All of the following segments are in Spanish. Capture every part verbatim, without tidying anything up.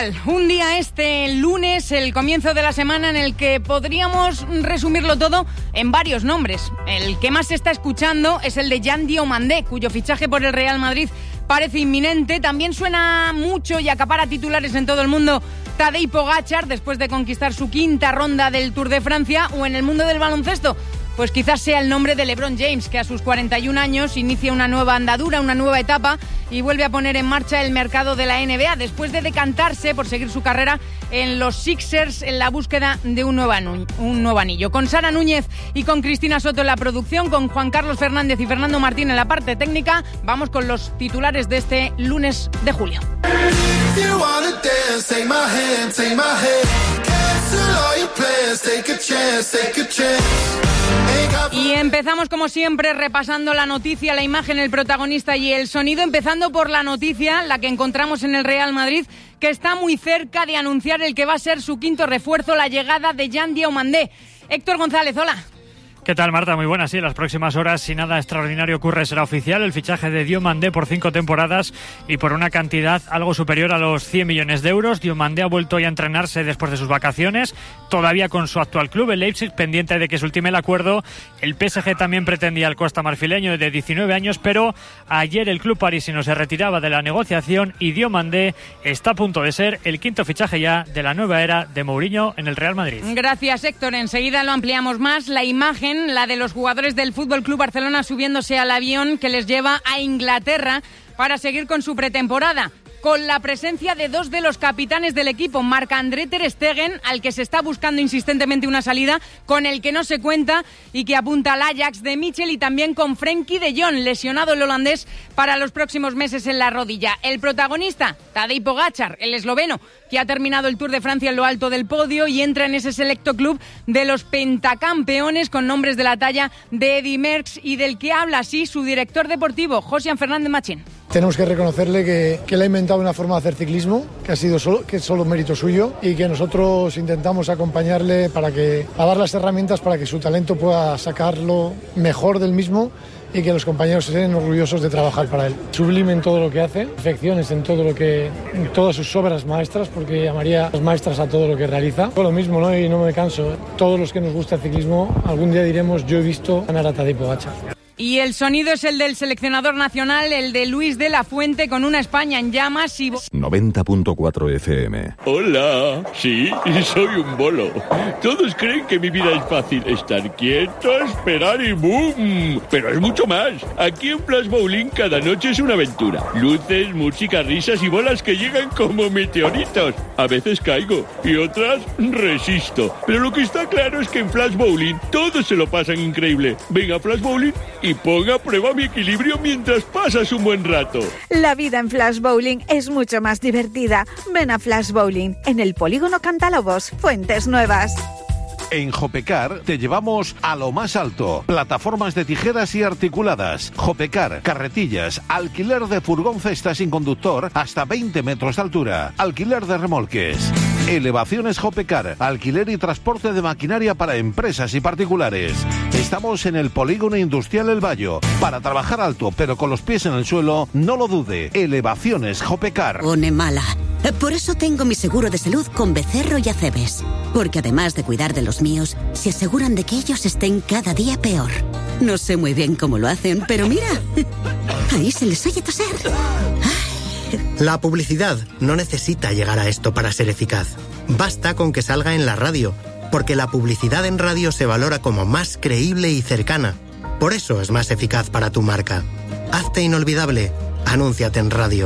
tal? Un día este lunes, el comienzo de la semana en el que podríamos resumirlo todo en varios nombres. El que más se está escuchando es el de Yan Diomandé, cuyo fichaje por el Real Madrid parece inminente. También suena mucho y acapara titulares en todo el mundo Tadej Pogačar, después de conquistar su quinta ronda del Tour de Francia. O en el mundo del baloncesto, pues quizás sea el nombre de LeBron James, que a sus cuarenta y un años inicia una nueva andadura, una nueva etapa y vuelve a poner en marcha el mercado de la N B A después de decantarse por seguir su carrera en los Sixers en la búsqueda de un nuevo, anu- un nuevo anillo. Con Sara Núñez y con Cristina Soto en la producción, con Juan Carlos Fernández y Fernando Martín en la parte técnica, vamos con los titulares de este lunes de julio. Y empezamos como siempre repasando la noticia, la imagen, el protagonista y el sonido, empezando por la noticia, la que encontramos en el Real Madrid, que está muy cerca de anunciar el que va a ser su quinto refuerzo, la llegada de Yan Diomandé. Héctor González, hola. ¿Qué tal, Marta? Muy buenas. Sí, en las próximas horas, si nada extraordinario ocurre, será oficial el fichaje de Diomandé por cinco temporadas y por una cantidad algo superior a los cien millones de euros. Diomandé ha vuelto ya a entrenarse después de sus vacaciones, todavía con su actual club, el Leipzig, pendiente de que se ultime el acuerdo. El P S G también pretendía al costa marfileño de diecinueve años, pero ayer el club parisino se retiraba de la negociación y Diomandé está a punto de ser el quinto fichaje ya de la nueva era de Mourinho en el Real Madrid. Gracias, Héctor. Enseguida lo ampliamos más. La imagen, la de los jugadores del F C Barcelona subiéndose al avión que les lleva a Inglaterra para seguir con su pretemporada, con la presencia de dos de los capitanes del equipo, Marc-André ter Stegen, al que se está buscando insistentemente una salida, con el que no se cuenta y que apunta al Ajax de Michel, y también con Frenkie de Jong, lesionado el holandés para los próximos meses en la rodilla. El protagonista, Tadej Pogačar, el esloveno, que ha terminado el Tour de Francia en lo alto del podio y entra en ese selecto club de los pentacampeones con nombres de la talla de Eddy Merckx y del que habla así su director deportivo, Josian Fernández Machín. Tenemos que reconocerle que, que él ha inventado una forma de hacer ciclismo, que ha sido solo, que es solo mérito suyo, y que nosotros intentamos acompañarle para que, a dar las herramientas para que su talento pueda sacarlo mejor del mismo y que los compañeros estén orgullosos de trabajar para él. Sublime en todo lo que hace, perfecciones en todo lo que, en todas sus obras maestras, porque llamaría las maestras a todo lo que realiza. Todo lo mismo, ¿no? Y no me canso. Todos los que nos gusta el ciclismo, algún día diremos, yo he visto ganar a Tadej Pogačar. Y el sonido es el del seleccionador nacional, el de Luis de la Fuente, con una España en llamas y... noventa punto cuatro F M. Hola, sí, soy un bolo. Todos creen que mi vida es fácil. Estar quieto, esperar y ¡boom! Pero es mucho más. Aquí en Flash Bowling cada noche es una aventura. Luces, música, risas y bolas que llegan como meteoritos. A veces caigo y otras resisto. Pero lo que está claro es que en Flash Bowling todos se lo pasan increíble. Venga, Flash Bowling y ponga a prueba mi equilibrio mientras pasas un buen rato. La vida en Flash Bowling es mucho más divertida. Ven a Flash Bowling en el Polígono Cantalobos, Fuentes Nuevas. En Jopecar te llevamos a lo más alto. Plataformas de tijeras y articuladas. Jopecar, carretillas, alquiler de furgón cesta sin conductor hasta veinte metros de altura. Alquiler de remolques. Elevaciones Jopecar, alquiler y transporte de maquinaria para empresas y particulares. Estamos en el Polígono Industrial El Bayo. Para trabajar alto pero con los pies en el suelo, no lo dude. Elevaciones Jopecar. Pone mala. Por eso tengo mi seguro de salud con Becerro y Acebes. Porque además de cuidar de los míos, se aseguran de que ellos estén cada día peor. No sé muy bien cómo lo hacen, pero mira, ahí se les oye toser. La publicidad no necesita llegar a esto para ser eficaz. Basta con que salga en la radio, porque la publicidad en radio se valora como más creíble y cercana. Por eso es más eficaz para tu marca. Hazte inolvidable. Anúnciate en radio.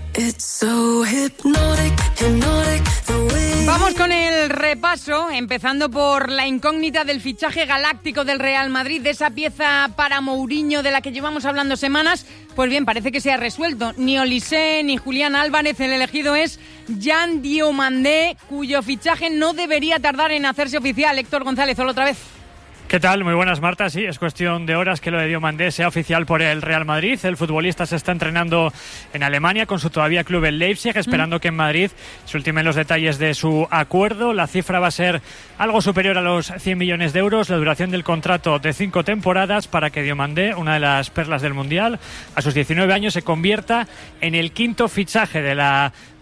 Vamos con el repaso, empezando por la incógnita del fichaje galáctico del Real Madrid, de esa pieza para Mourinho de la que llevamos hablando semanas. Pues bien, parece que se ha resuelto. Ni Olise ni Julián Álvarez, el elegido es Yan Diomandé, cuyo fichaje no debería tardar en hacerse oficial. Héctor González, hola otra vez. ¿Qué tal? Muy buenas, Marta. Sí, es cuestión de horas que lo de Diomandé sea oficial por el Real Madrid. El futbolista se está entrenando en Alemania con su todavía club el Leipzig, esperando mm. que en Madrid se ultimen los detalles de su acuerdo. La cifra va a ser algo superior a los cien millones de euros, la duración del contrato de cinco temporadas, para que Diomandé, una de las perlas del Mundial, a sus diecinueve años se convierta en el quinto fichaje de la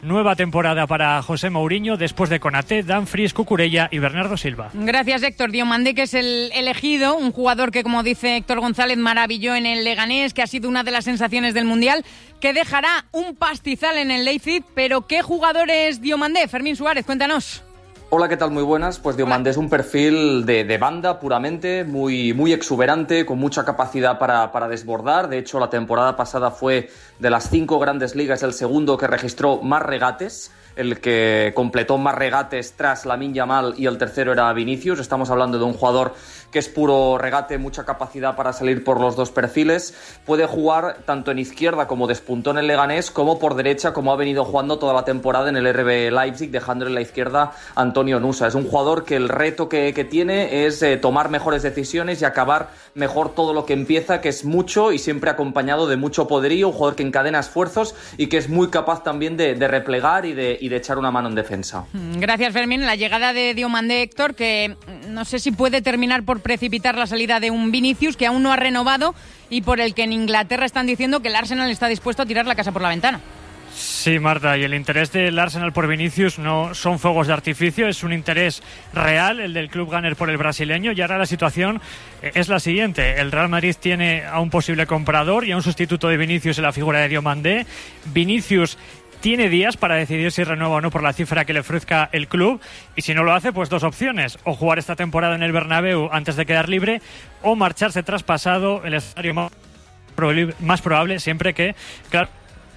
Nueva temporada para José Mourinho después de Konaté, Dumfries, Cucurella y Bernardo Silva. Gracias, Héctor. Diomandé, que es el elegido, un jugador que, como dice Héctor González, maravilló en el Leganés, que ha sido una de las sensaciones del Mundial, que dejará un pastizal en el Leipzig. Pero ¿qué jugador es Diomandé? Fermín Suárez, cuéntanos. Hola, ¿qué tal? Muy buenas. Pues Diomandé es un perfil de, de banda puramente, muy, muy exuberante, con mucha capacidad para, para desbordar. De hecho, la temporada pasada fue de las cinco grandes ligas el segundo que registró más regates, el que completó más regates tras Lamine Yamal, y el tercero era Vinicius. Estamos hablando de un jugador que es puro regate, mucha capacidad para salir por los dos perfiles. Puede jugar tanto en izquierda, como despuntó en el Leganés, como por derecha, como ha venido jugando toda la temporada en el R B Leipzig, dejándole en la izquierda a Antonio Nusa. Es un jugador que el reto que, que tiene es eh, tomar mejores decisiones y acabar mejor todo lo que empieza, que es mucho y siempre acompañado de mucho poderío, un jugador que encadena esfuerzos y que es muy capaz también de, de replegar y de, y de echar una mano en defensa. Gracias, Fermín. La llegada de Diomandé, Héctor, que no sé si puede terminar por precipitar la salida de un Vinicius que aún no ha renovado y por el que en Inglaterra están diciendo que el Arsenal está dispuesto a tirar la casa por la ventana. Sí, Marta, y el interés del Arsenal por Vinicius no son fuegos de artificio, es un interés real, el del club gunner por el brasileño, y ahora la situación es la siguiente. El Real Madrid tiene a un posible comprador y a un sustituto de Vinicius en la figura de Diomandé. Vinicius tiene días para decidir si renueva o no por la cifra que le ofrezca el club, y si no lo hace, pues dos opciones: o jugar esta temporada en el Bernabéu antes de quedar libre, o marcharse traspasado, el escenario más probable, más probable siempre que, claro.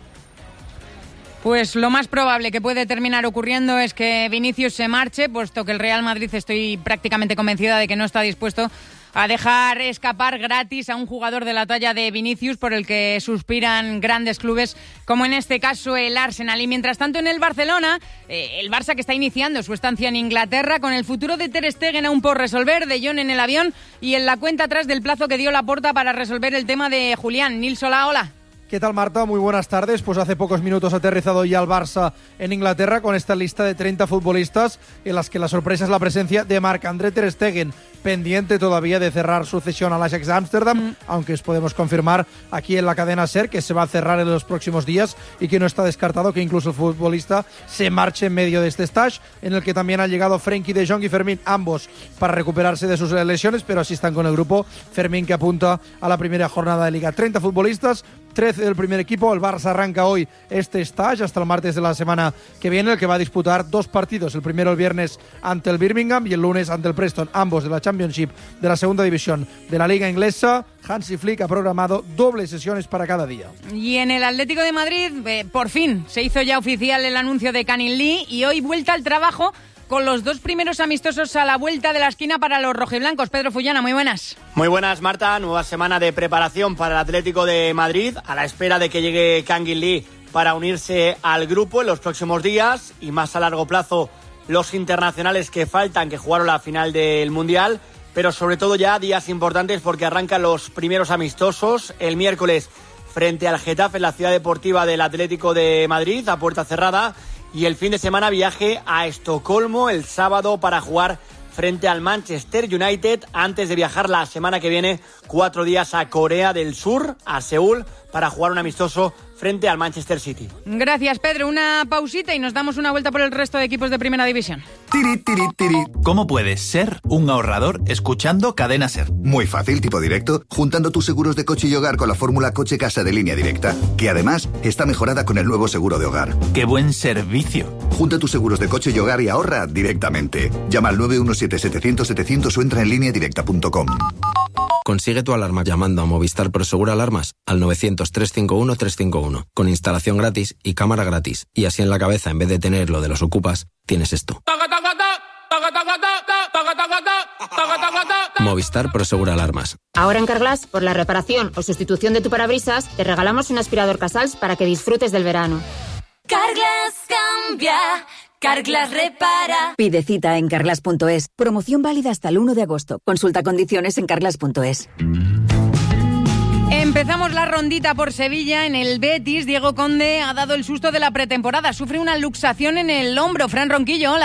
Pues lo más probable que puede terminar ocurriendo es que Vinicius se marche, puesto que el Real Madrid, estoy prácticamente convencida de que no está dispuesto a dejar escapar gratis a un jugador de la talla de Vinicius, por el que suspiran grandes clubes, como en este caso el Arsenal. Y mientras tanto, en el Barcelona, eh, el Barça, que está iniciando su estancia en Inglaterra, con el futuro de Ter Stegen aún por resolver, De Jong en el avión y en la cuenta atrás del plazo que dio Laporta para resolver el tema de Julián. Nils, hola, hola. ¿Qué tal, Marta? Muy buenas tardes. Pues hace pocos minutos ha aterrizado ya el Barça en Inglaterra con esta lista de treinta futbolistas, en las que la sorpresa es la presencia de Marc-André Ter Stegen, pendiente todavía de cerrar su cesión al Ajax de Ámsterdam, mm. aunque os podemos confirmar aquí en la cadena SER que se va a cerrar en los próximos días y que no está descartado que incluso el futbolista se marche en medio de este stage, en el que también han llegado Frenkie de Jong y Fermín, ambos para recuperarse de sus lesiones, pero así están con el grupo. Fermín, que apunta a la primera jornada de Liga. treinta futbolistas, trece del primer equipo. El Barça arranca hoy este stage hasta el martes de la semana que viene, el que va a disputar dos partidos, el primero el viernes ante el Birmingham y el lunes ante el Preston, ambos de la Championship, de la segunda división de la Liga Inglesa. Hansi Flick ha programado dobles sesiones para cada día. Y en el Atlético de Madrid, eh, por fin se hizo ya oficial el anuncio de Canning Lee, y hoy vuelta al trabajo con los dos primeros amistosos a la vuelta de la esquina para los rojiblancos. Pedro Fullana, muy buenas. Muy buenas, Marta. Nueva semana de preparación para el Atlético de Madrid, a la espera de que llegue Canning Lee para unirse al grupo en los próximos días, y más a largo plazo los internacionales que faltan, que jugaron la final del Mundial, pero sobre todo ya días importantes porque arrancan los primeros amistosos el miércoles frente al Getafe en la ciudad deportiva del Atlético de Madrid a puerta cerrada, y el fin de semana viaje a Estocolmo el sábado para jugar frente al Manchester United, antes de viajar la semana que viene cuatro días a Corea del Sur, a Seúl, para jugar un amistoso frente al Manchester City. Gracias, Pedro. Una pausita y nos damos una vuelta por el resto de equipos de Primera División. Tiri, tiri, tiri. ¿Cómo puedes ser un ahorrador escuchando Cadena SER? Muy fácil, tipo directo, juntando tus seguros de coche y hogar con la fórmula Coche-Casa de Línea Directa, que además está mejorada con el nuevo seguro de hogar. ¡Qué buen servicio! Junta tus seguros de coche y hogar y ahorra directamente. Llama al nueve uno siete setecientos setecientos o entra en línea directa punto com. Consigue tu alarma llamando a Movistar Prosegur Alarmas al novecientos, trescientos cincuenta y uno, trescientos cincuenta y uno, con instalación gratis y cámara gratis. Y así en la cabeza, en vez de tener lo de los ocupas, tienes esto. Movistar Prosegur Alarmas. Ahora en Carglass, por la reparación o sustitución de tu parabrisas, te regalamos un aspirador Casals para que disfrutes del verano. Carglass cambia, Carglass repara. Pide cita en carglass punto es. Promoción válida hasta el uno de agosto. Consulta condiciones en carglass punto es. Empezamos la rondita por Sevilla. En el Betis, Diego Conde ha dado el susto de la pretemporada. Sufre una luxación en el hombro. Fran Ronquillo, hola.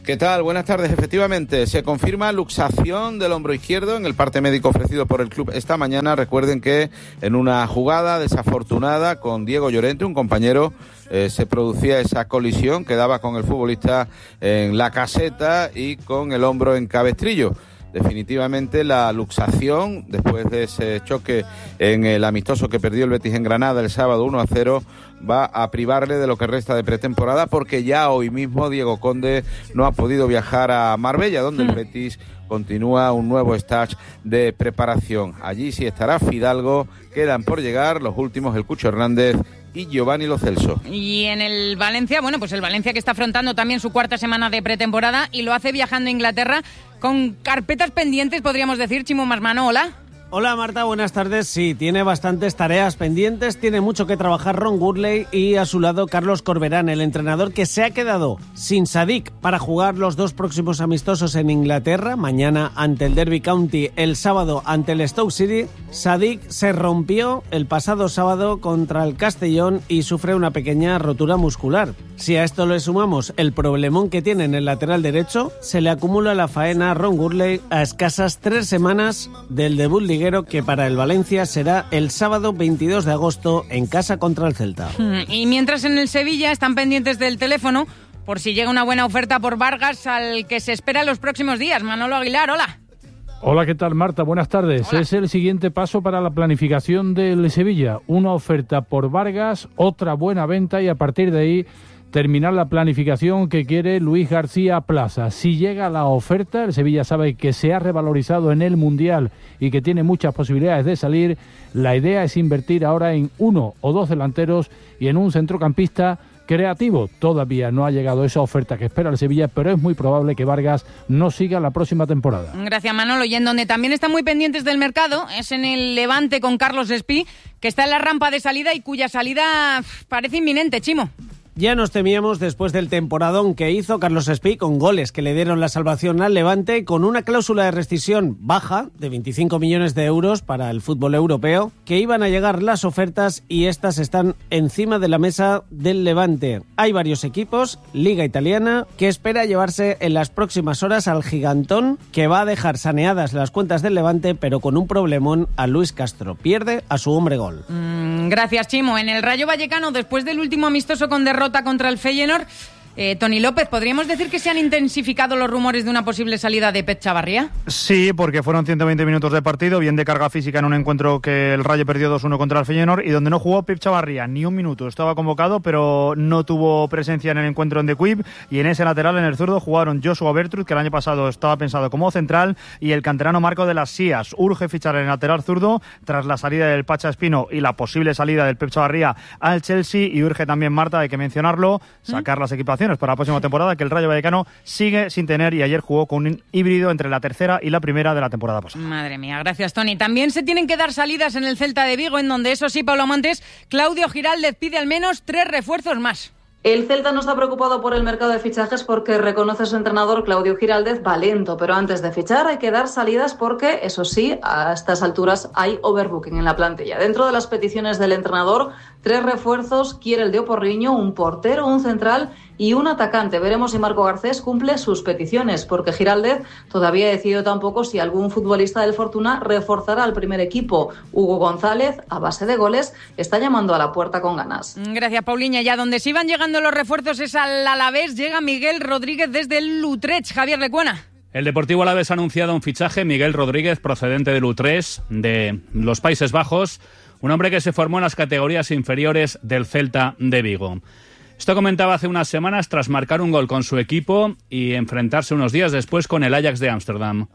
¿Qué tal? Buenas tardes. Efectivamente, se confirma luxación del hombro izquierdo en el parte médico ofrecido por el club esta mañana. Recuerden que en una jugada desafortunada con Diego Llorente, un compañero, eh, se producía esa colisión que daba con el futbolista en la caseta y con el hombro en cabestrillo. Definitivamente la luxación, después de ese choque en el amistoso que perdió el Betis en Granada el sábado uno a cero, va a privarle de lo que resta de pretemporada, porque ya hoy mismo Diego Conde no ha podido viajar a Marbella, donde el Betis continúa un nuevo stage de preparación. Allí sí estará Fidalgo, quedan por llegar los últimos, el Cucho Hernández y Giovanni Lo Celso. Y en el Valencia, bueno, pues el Valencia que está afrontando también su cuarta semana de pretemporada y lo hace viajando a Inglaterra con carpetas pendientes, podríamos decir. Chimo Masmano, hola. Hola Marta, buenas tardes. Sí, tiene bastantes tareas pendientes, tiene mucho que trabajar Ron Gurley y a su lado Carlos Corberán, el entrenador que se ha quedado sin Sadik para jugar los dos próximos amistosos en Inglaterra, mañana ante el Derby County, el sábado ante el Stoke City. Sadik se rompió el pasado sábado contra el Castellón y sufre una pequeña rotura muscular. Si a esto le sumamos el problemón que tiene en el lateral derecho, se le acumula la faena a Ron Gurley a escasas tres semanas del debut liguero que para el Valencia será el sábado veintidós de agosto en casa contra el Celta. Y mientras en el Sevilla están pendientes del teléfono por si llega una buena oferta por Vargas, al que se espera en los próximos días. Manolo Aguilar, hola. Hola, ¿qué tal, Marta? Buenas tardes. Hola. Es el siguiente paso para la planificación del Sevilla. Una oferta por Vargas, otra buena venta y a partir de ahí terminar la planificación que quiere Luis García Plaza. Si llega la oferta, el Sevilla sabe que se ha revalorizado en el Mundial y que tiene muchas posibilidades de salir. La idea es invertir ahora en uno o dos delanteros y en un centrocampista creativo. Todavía no ha llegado esa oferta que espera el Sevilla, pero es muy probable que Vargas no siga la próxima temporada. Gracias, Manolo. Y en donde también están muy pendientes del mercado es en el Levante con Carlos Espí, que está en la rampa de salida y cuya salida parece inminente, Chimo. Ya nos temíamos después del temporadón que hizo Carlos Espí con goles que le dieron la salvación al Levante, con una cláusula de rescisión baja de veinticinco millones de euros para el fútbol europeo, que iban a llegar las ofertas y estas están encima de la mesa del Levante. Hay varios equipos, Liga Italiana, que espera llevarse en las próximas horas al gigantón, que va a dejar saneadas las cuentas del Levante, pero con un problemón a Luis Castro. Pierde a su hombre gol. Mm, gracias, Chimo. En el Rayo Vallecano, después del último amistoso con derrota contra el Feyenoord, eh, Toni López, ¿podríamos decir que se han intensificado los rumores de una posible salida de Pep Chavarría? Sí, porque fueron ciento veinte minutos de partido, bien de carga física en un encuentro que el Rayo perdió dos uno contra el Feyenoord y donde no jugó Pep Chavarría ni un minuto. Estaba convocado, pero no tuvo presencia en el encuentro en The Quib, y en ese lateral, en el zurdo, jugaron Joshua Bertrud, que el año pasado estaba pensado como central, y el canterano Marco de las Sías. Urge fichar en el lateral zurdo tras la salida del Pacha Espino y la posible salida del Pep Chavarría al Chelsea, y urge también, Marta, hay que mencionarlo, sacar ¿Mm? las equipaciones para la próxima temporada, que el Rayo Vallecano sigue sin tener, y ayer jugó con un híbrido entre la tercera y la primera de la temporada pasada. Madre mía, gracias, Toni. También se tienen que dar salidas en el Celta de Vigo, en donde, eso sí, Pablo Montes, Claudio Giraldez pide al menos tres refuerzos más. El Celta no está preocupado por el mercado de fichajes porque reconoce su entrenador Claudio Giraldez va lento, pero antes de fichar hay que dar salidas porque, eso sí, a estas alturas hay overbooking en la plantilla. Dentro de las peticiones del entrenador, tres refuerzos quiere el de Oporriño, un portero, un central y un atacante. Veremos si Marco Garcés cumple sus peticiones, porque Giraldez todavía ha decidido tampoco si algún futbolista del Fortuna reforzará al primer equipo. Hugo González, a base de goles, está llamando a la puerta con ganas. Gracias, Pauliña. Ya donde se iban llegando los refuerzos es al Alavés. Llega Miguel Rodríguez desde el Utrecht. Javier Lecuona. El Deportivo Alavés ha anunciado un fichaje, Miguel Rodríguez, procedente del Utrecht, de los Países Bajos, un hombre que se formó en las categorías inferiores del Celta de Vigo. Esto comentaba hace unas semanas tras marcar un gol con su equipo y enfrentarse unos días después con el Ajax de Ámsterdam.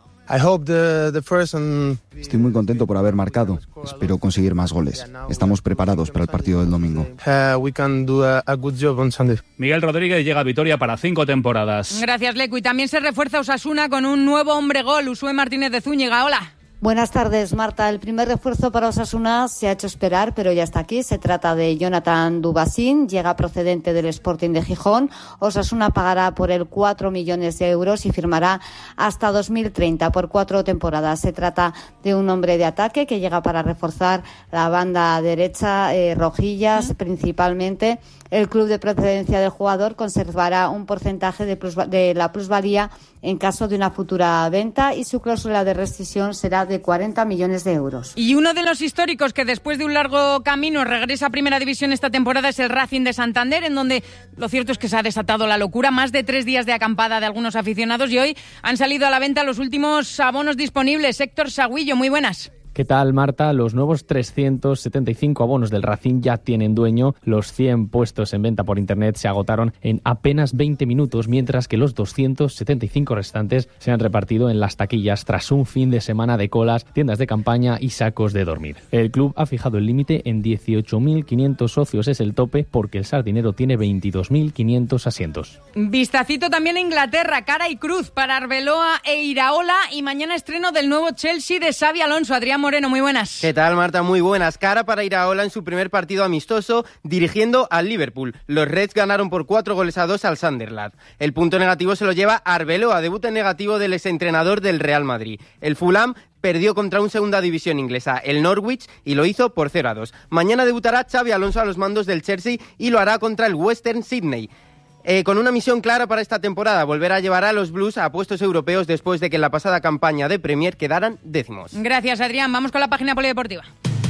Estoy muy contento por haber marcado. Espero conseguir más goles. Estamos preparados para el partido del domingo. Miguel Rodríguez llega a Vitoria para cinco temporadas. Gracias, Lecu. Y también se refuerza Osasuna con un nuevo hombre gol, Usué Martínez de Zúñiga. Hola. Buenas tardes, Marta. El primer refuerzo para Osasuna se ha hecho esperar, pero ya está aquí. Se trata de Jonathan Dubasín, llega procedente del Sporting de Gijón. Osasuna pagará por él cuatro millones de euros y firmará hasta dos mil treinta por cuatro temporadas. Se trata de un hombre de ataque que llega para reforzar la banda derecha, eh, rojillas ¿Mm? principalmente. El club de procedencia del jugador conservará un porcentaje de, plus, de la plusvalía en caso de una futura venta y su cláusula de rescisión será de cuarenta millones de euros. Y uno de los históricos que después de un largo camino regresa a Primera División esta temporada es el Racing de Santander, en donde lo cierto es que se ha desatado la locura. Más de tres días de acampada de algunos aficionados y hoy han salido a la venta los últimos abonos disponibles. Héctor Saguillo, muy buenas. ¿Qué tal, Marta? Los nuevos trescientos setenta y cinco abonos del Racing ya tienen dueño. Los cien puestos en venta por internet se agotaron en apenas veinte minutos, mientras que los doscientos setenta y cinco restantes se han repartido en las taquillas tras un fin de semana de colas, tiendas de campaña y sacos de dormir. El club ha fijado el límite en dieciocho mil quinientos socios, es el tope, porque el Sardinero tiene veintidós mil quinientos asientos. Vistacito también a Inglaterra, cara y cruz para Arbeloa e Iraola, y mañana estreno del nuevo Chelsea de Xabi Alonso. Adrián Moreno, muy buenas. ¿Qué tal, Marta? Muy buenas. Cara para Iraola en su primer partido amistoso dirigiendo al Liverpool. Los Reds ganaron por cuatro goles a dos al Sunderland. El punto negativo se lo lleva Arbeloa, debut en negativo del exentrenador del Real Madrid. El Fulham perdió contra un segunda división inglesa, el Norwich, y lo hizo por cero a dos. Mañana debutará Xabi Alonso a los mandos del Chelsea y lo hará contra el Western Sydney. Eh, con una misión clara para esta temporada, volver a llevar a los Blues a puestos europeos después de que en la pasada campaña de Premier quedaran décimos. Gracias, Adrián. Vamos con la página polideportiva.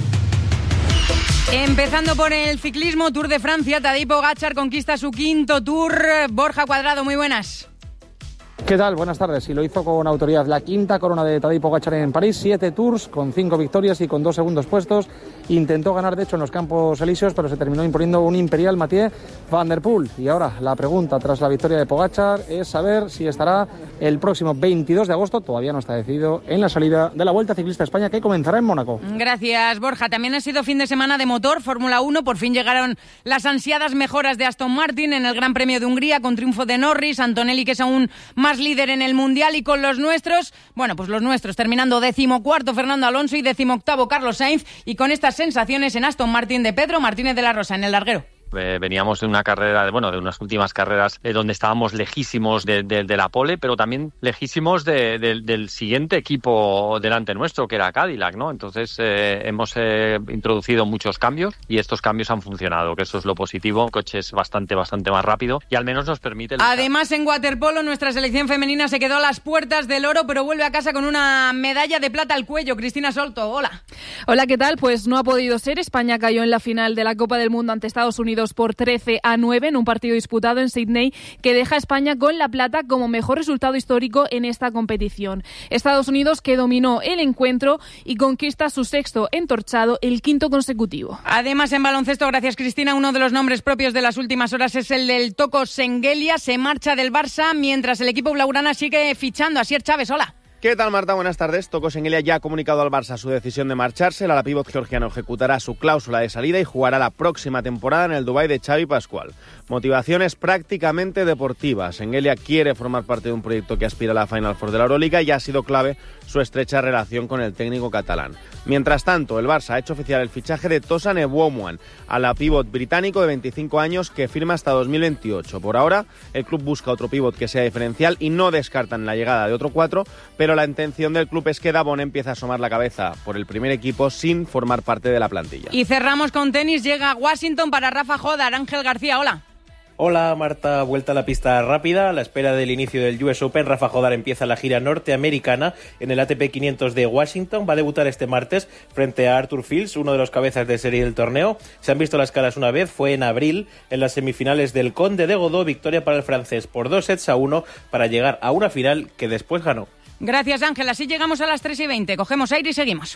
Empezando por el ciclismo, Tour de Francia, Tadej Pogačar conquista su quinto Tour. Borja Cuadrado, muy buenas. ¿Qué tal? Buenas tardes. Y lo hizo con autoridad. La quinta corona de Tadej Pogačar en París, siete tours con cinco victorias y con dos segundos puestos. Intentó ganar, de hecho, en los Campos Elíseos, pero se terminó imponiendo un imperial Mathieu Van Der Poel. Y ahora la pregunta tras la victoria de Pogačar es saber si estará el próximo veintidós de agosto, todavía no está decidido, en la salida de la Vuelta Ciclista a España, que comenzará en Mónaco. Gracias, Borja. También ha sido fin de semana de motor, Fórmula uno. Por fin llegaron las ansiadas mejoras de Aston Martin en el Gran Premio de Hungría, con triunfo de Norris, Antonelli, que es aún más líder en el Mundial, y con los nuestros, bueno, pues los nuestros, terminando decimocuarto Fernando Alonso y decimoctavo Carlos Sainz, y con estas sensaciones en Aston Martin de Pedro Martínez de la Rosa en el larguero. Eh, veníamos de una carrera, de, bueno, de unas últimas carreras eh, donde estábamos lejísimos de, de, de la pole, pero también lejísimos de, de, del siguiente equipo delante nuestro, que era Cadillac, ¿no? Entonces eh, hemos eh, introducido muchos cambios y estos cambios han funcionado, que eso es lo positivo. El coche es bastante, bastante más rápido y al menos nos permite luchar. Además, en waterpolo, nuestra selección femenina se quedó a las puertas del oro, pero vuelve a casa con una medalla de plata al cuello. Cristina Solto, hola. Hola, ¿qué tal? Pues no ha podido ser. España cayó en la final de la Copa del Mundo ante Estados Unidos por trece a nueve en un partido disputado en Sydney, que deja a España con la plata como mejor resultado histórico en esta competición. Estados Unidos, que dominó el encuentro y conquista su sexto entorchado, el quinto consecutivo. Además, en baloncesto, gracias Cristina, uno de los nombres propios de las últimas horas es el del Toko Sengelia. Se marcha del Barça mientras el equipo blaugrana sigue fichando. Asier Chávez, hola. ¿Qué tal, Marta? Buenas tardes. Toko Sengelia ya ha comunicado al Barça su decisión de marcharse. El alapívot georgiano ejecutará su cláusula de salida y jugará la próxima temporada en el Dubái de Xavi Pascual. Motivaciones prácticamente deportivas. Sengelia quiere formar parte de un proyecto que aspira a la Final Four de la Euroliga y ha sido clave su estrecha relación con el técnico catalán. Mientras tanto, el Barça ha hecho oficial el fichaje de Tosan Ewuomuan, alapívot británico de veinticinco años que firma hasta dos mil veintiocho. Por ahora, el club busca otro pívot que sea diferencial y no descartan la llegada de otro cuatro, pero la intención del club es que Davon empiece a asomar la cabeza por el primer equipo sin formar parte de la plantilla. Y cerramos con tenis. Llega a Washington para Rafa Jodar. Ángel García, hola. Hola, Marta. Vuelta a la pista rápida. A la espera del inicio del U S Open, Rafa Jodar empieza la gira norteamericana en el A T P quinientos de Washington. Va a debutar este martes frente a Arthur Fields, uno de los cabezas de serie del torneo. Se han visto las caras una vez, fue en abril, en las semifinales del Conde de Godó. Victoria para el francés por dos sets a uno para llegar a una final que después ganó. Gracias, Ángel. Así llegamos a las tres y veinte. Cogemos aire y seguimos.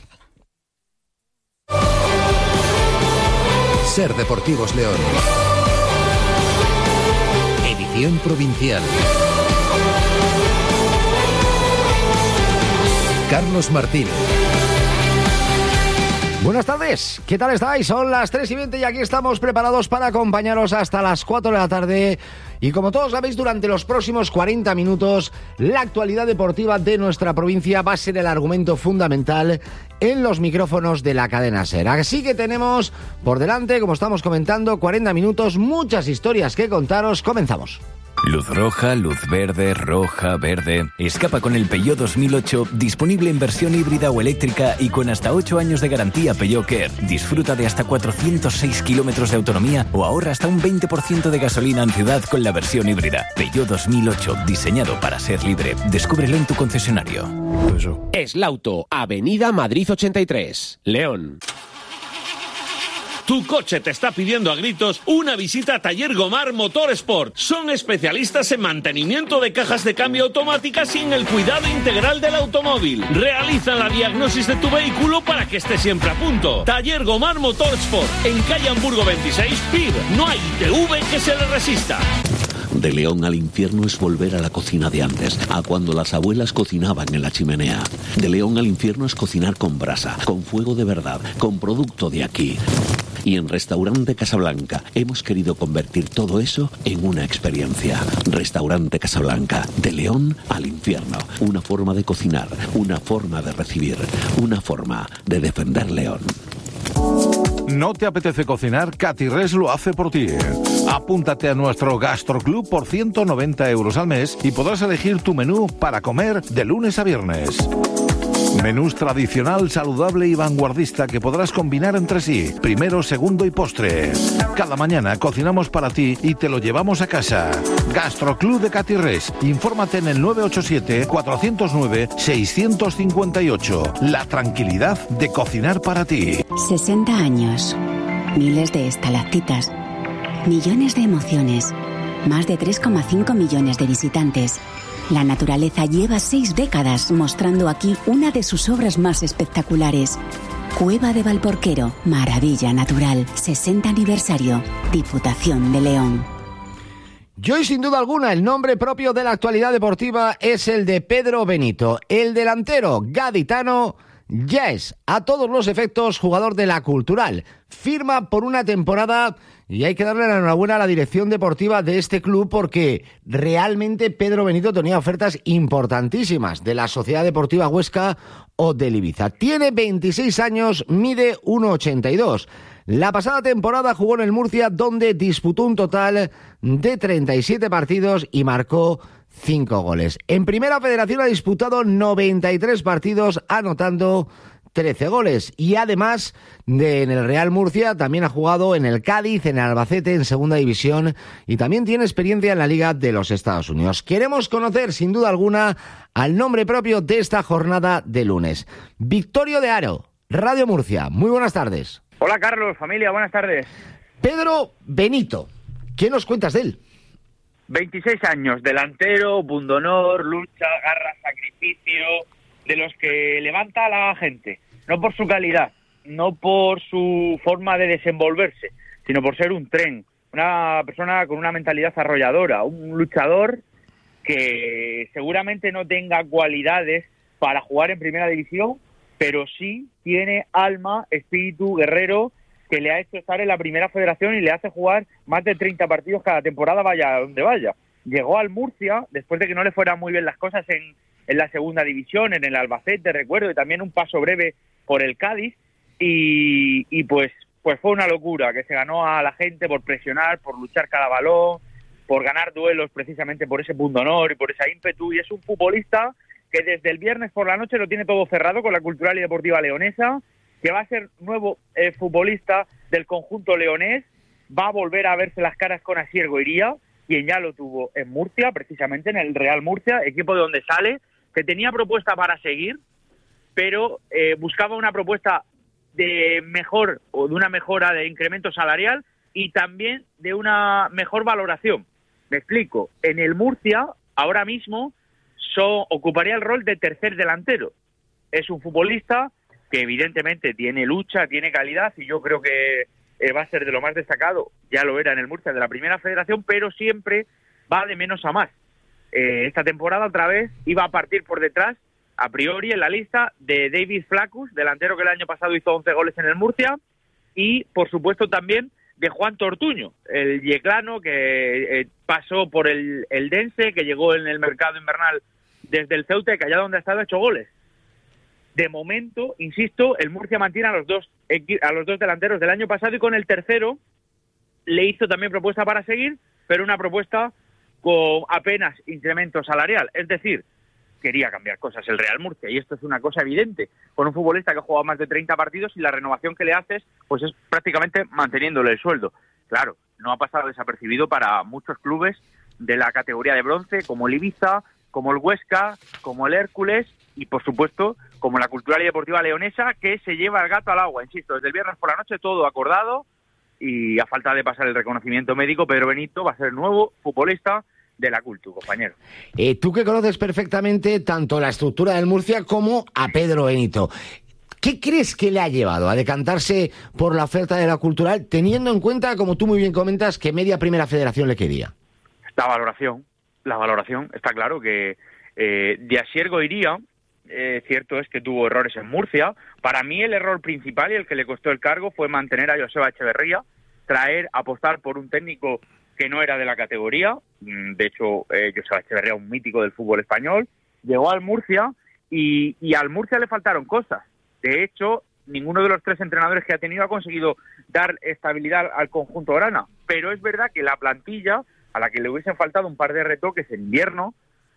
Ser Deportivos León. Edición provincial. Carlos Martínez. Buenas tardes, ¿qué tal estáis? Son las tres y veinte y aquí estamos preparados para acompañaros hasta las cuatro de la tarde. Y como todos sabéis, durante los próximos cuarenta minutos, la actualidad deportiva de nuestra provincia va a ser el argumento fundamental en los micrófonos de la cadena SER. Así que tenemos por delante, como estamos comentando, cuarenta minutos, muchas historias que contaros. Comenzamos. Luz roja, luz verde, roja, verde. Escapa con el Peugeot dos mil ocho, disponible en versión híbrida o eléctrica y con hasta ocho años de garantía Peugeot Care. Disfruta de hasta cuatrocientos seis kilómetros de autonomía o ahorra hasta un veinte por ciento de gasolina en ciudad con la versión híbrida. Peugeot dos mil ocho, diseñado para ser libre. Descúbrelo en tu concesionario. Eslauto, Avenida Madrid ochenta y tres, León. Tu coche te está pidiendo a gritos una visita a Taller Gomar Motorsport. Son especialistas en mantenimiento de cajas de cambio automáticas y en el cuidado integral del automóvil. Realizan la diagnosis de tu vehículo para que esté siempre a punto. Taller Gomar Motorsport, en calle Hamburgo veintiséis, P I B. No hay I T V que se le resista. De León al infierno es volver a la cocina de antes, a cuando las abuelas cocinaban en la chimenea. De León al infierno es cocinar con brasa, con fuego de verdad, con producto de aquí. Y en Restaurante Casablanca hemos querido convertir todo eso en una experiencia. Restaurante Casablanca, de León al infierno. Una forma de cocinar, una forma de recibir, una forma de defender León. ¿No te apetece cocinar? Catirres lo hace por ti. Apúntate a nuestro Gastroclub por ciento noventa euros al mes y podrás elegir tu menú para comer de lunes a viernes. Menús tradicional, saludable y vanguardista que podrás combinar entre sí, primero, segundo y postre. Cada mañana cocinamos para ti y te lo llevamos a casa. Gastroclub de Catirres. Infórmate en el nueve ocho siete, cuatro cero nueve, seis cinco ocho. La tranquilidad de cocinar para ti. sesenta años, miles de estalactitas, millones de emociones, más de tres coma cinco millones de visitantes. La naturaleza lleva seis décadas mostrando aquí una de sus obras más espectaculares. Cueva de Valporquero, maravilla natural, sesenta aniversario, Diputación de León. Y hoy, sin duda alguna, el nombre propio de la actualidad deportiva es el de Pedro Benito. El delantero gaditano ya es, a todos los efectos, jugador de la Cultural. Firma por una temporada y hay que darle la enhorabuena a la dirección deportiva de este club porque realmente Pedro Benito tenía ofertas importantísimas de la Sociedad Deportiva Huesca o del Ibiza. Tiene veintiséis años, mide uno ochenta y dos. La pasada temporada jugó en el Murcia, donde disputó un total de treinta y siete partidos y marcó cinco goles. En Primera Federación ha disputado noventa y tres partidos, anotando trece goles. Y además de en el Real Murcia, también ha jugado en el Cádiz, en el Albacete, en Segunda División, y también tiene experiencia en la Liga de los Estados Unidos. Queremos conocer, sin duda alguna, al nombre propio de esta jornada de lunes. Victorio de Haro, Radio Murcia. Muy buenas tardes. Hola, Carlos, familia, buenas tardes. Pedro Benito, ¿qué nos cuentas de él? veintiséis años, delantero, pundonor, lucha, garra, sacrificio, de los que levanta a la gente. No por su calidad, no por su forma de desenvolverse, sino por ser un tren, una persona con una mentalidad arrolladora, un luchador que seguramente no tenga cualidades para jugar en primera división, pero sí tiene alma, espíritu guerrero, que le ha hecho estar en la Primera Federación y le hace jugar más de treinta partidos cada temporada, vaya a donde vaya. Llegó al Murcia, después de que no le fueran muy bien las cosas en, en la Segunda División, en el Albacete, recuerdo, y también un paso breve por el Cádiz, y, y pues, pues fue una locura, que se ganó a la gente por presionar, por luchar cada balón, por ganar duelos precisamente por ese pundonor y por ese ímpetu, y es un futbolista que desde el viernes por la noche lo tiene todo cerrado con la Cultural y Deportiva Leonesa, que va a ser nuevo eh, futbolista del conjunto leonés, va a volver a verse las caras con Asier Goiría, quien ya lo tuvo en Murcia, precisamente en el Real Murcia, equipo de donde sale, que tenía propuesta para seguir, pero eh, buscaba una propuesta de mejor o de una mejora de incremento salarial y también de una mejor valoración. Me explico, en el Murcia ahora mismo so, ocuparía el rol de tercer delantero. Es un futbolista que evidentemente tiene lucha, tiene calidad, y yo creo que eh, va a ser de lo más destacado, ya lo era en el Murcia de la Primera Federación, pero siempre va de menos a más. Eh, esta temporada otra vez iba a partir por detrás a priori en la lista de David Flaccus, delantero que el año pasado hizo once goles en el Murcia, y por supuesto también de Juan Tortuño, el yeclano que eh, pasó por el, el Dense, que llegó en el mercado invernal desde el Ceuta y que allá donde ha estado ha hecho goles. De momento, insisto, el Murcia mantiene a los dos a los dos delanteros del año pasado, y con el tercero le hizo también propuesta para seguir, pero una propuesta con apenas incremento salarial. Es decir, quería cambiar cosas el Real Murcia, y esto es una cosa evidente, con un futbolista que ha jugado más de treinta partidos y la renovación que le haces pues es prácticamente manteniéndole el sueldo. Claro, no ha pasado desapercibido para muchos clubes de la categoría de bronce, como el Ibiza, como el Huesca, como el Hércules y, por supuesto, como la Cultural y Deportiva Leonesa, que se lleva el gato al agua. Insisto, desde el viernes por la noche todo acordado, y a falta de pasar el reconocimiento médico, Pedro Benito va a ser el nuevo futbolista de la Cultu, compañero. Eh, tú que conoces perfectamente tanto la estructura del Murcia como a Pedro Benito, ¿qué crees que le ha llevado a decantarse por la oferta de la Cultural, teniendo en cuenta, como tú muy bien comentas, que media primera federación le quería? La valoración, la valoración, está claro que eh, de Asiergo iría, eh, cierto es que tuvo errores en Murcia. Para mí el error principal y el que le costó el cargo fue mantener a Joseba Echeverría, traer, apostar por un técnico que no era de la categoría. De hecho, eh, Joseba Echeverría, un mítico del fútbol español, llegó al Murcia y, y al Murcia le faltaron cosas. De hecho, ninguno de los tres entrenadores que ha tenido ha conseguido dar estabilidad al conjunto grana, pero es verdad que la plantilla, a la que le hubiesen faltado un par de retoques en invierno,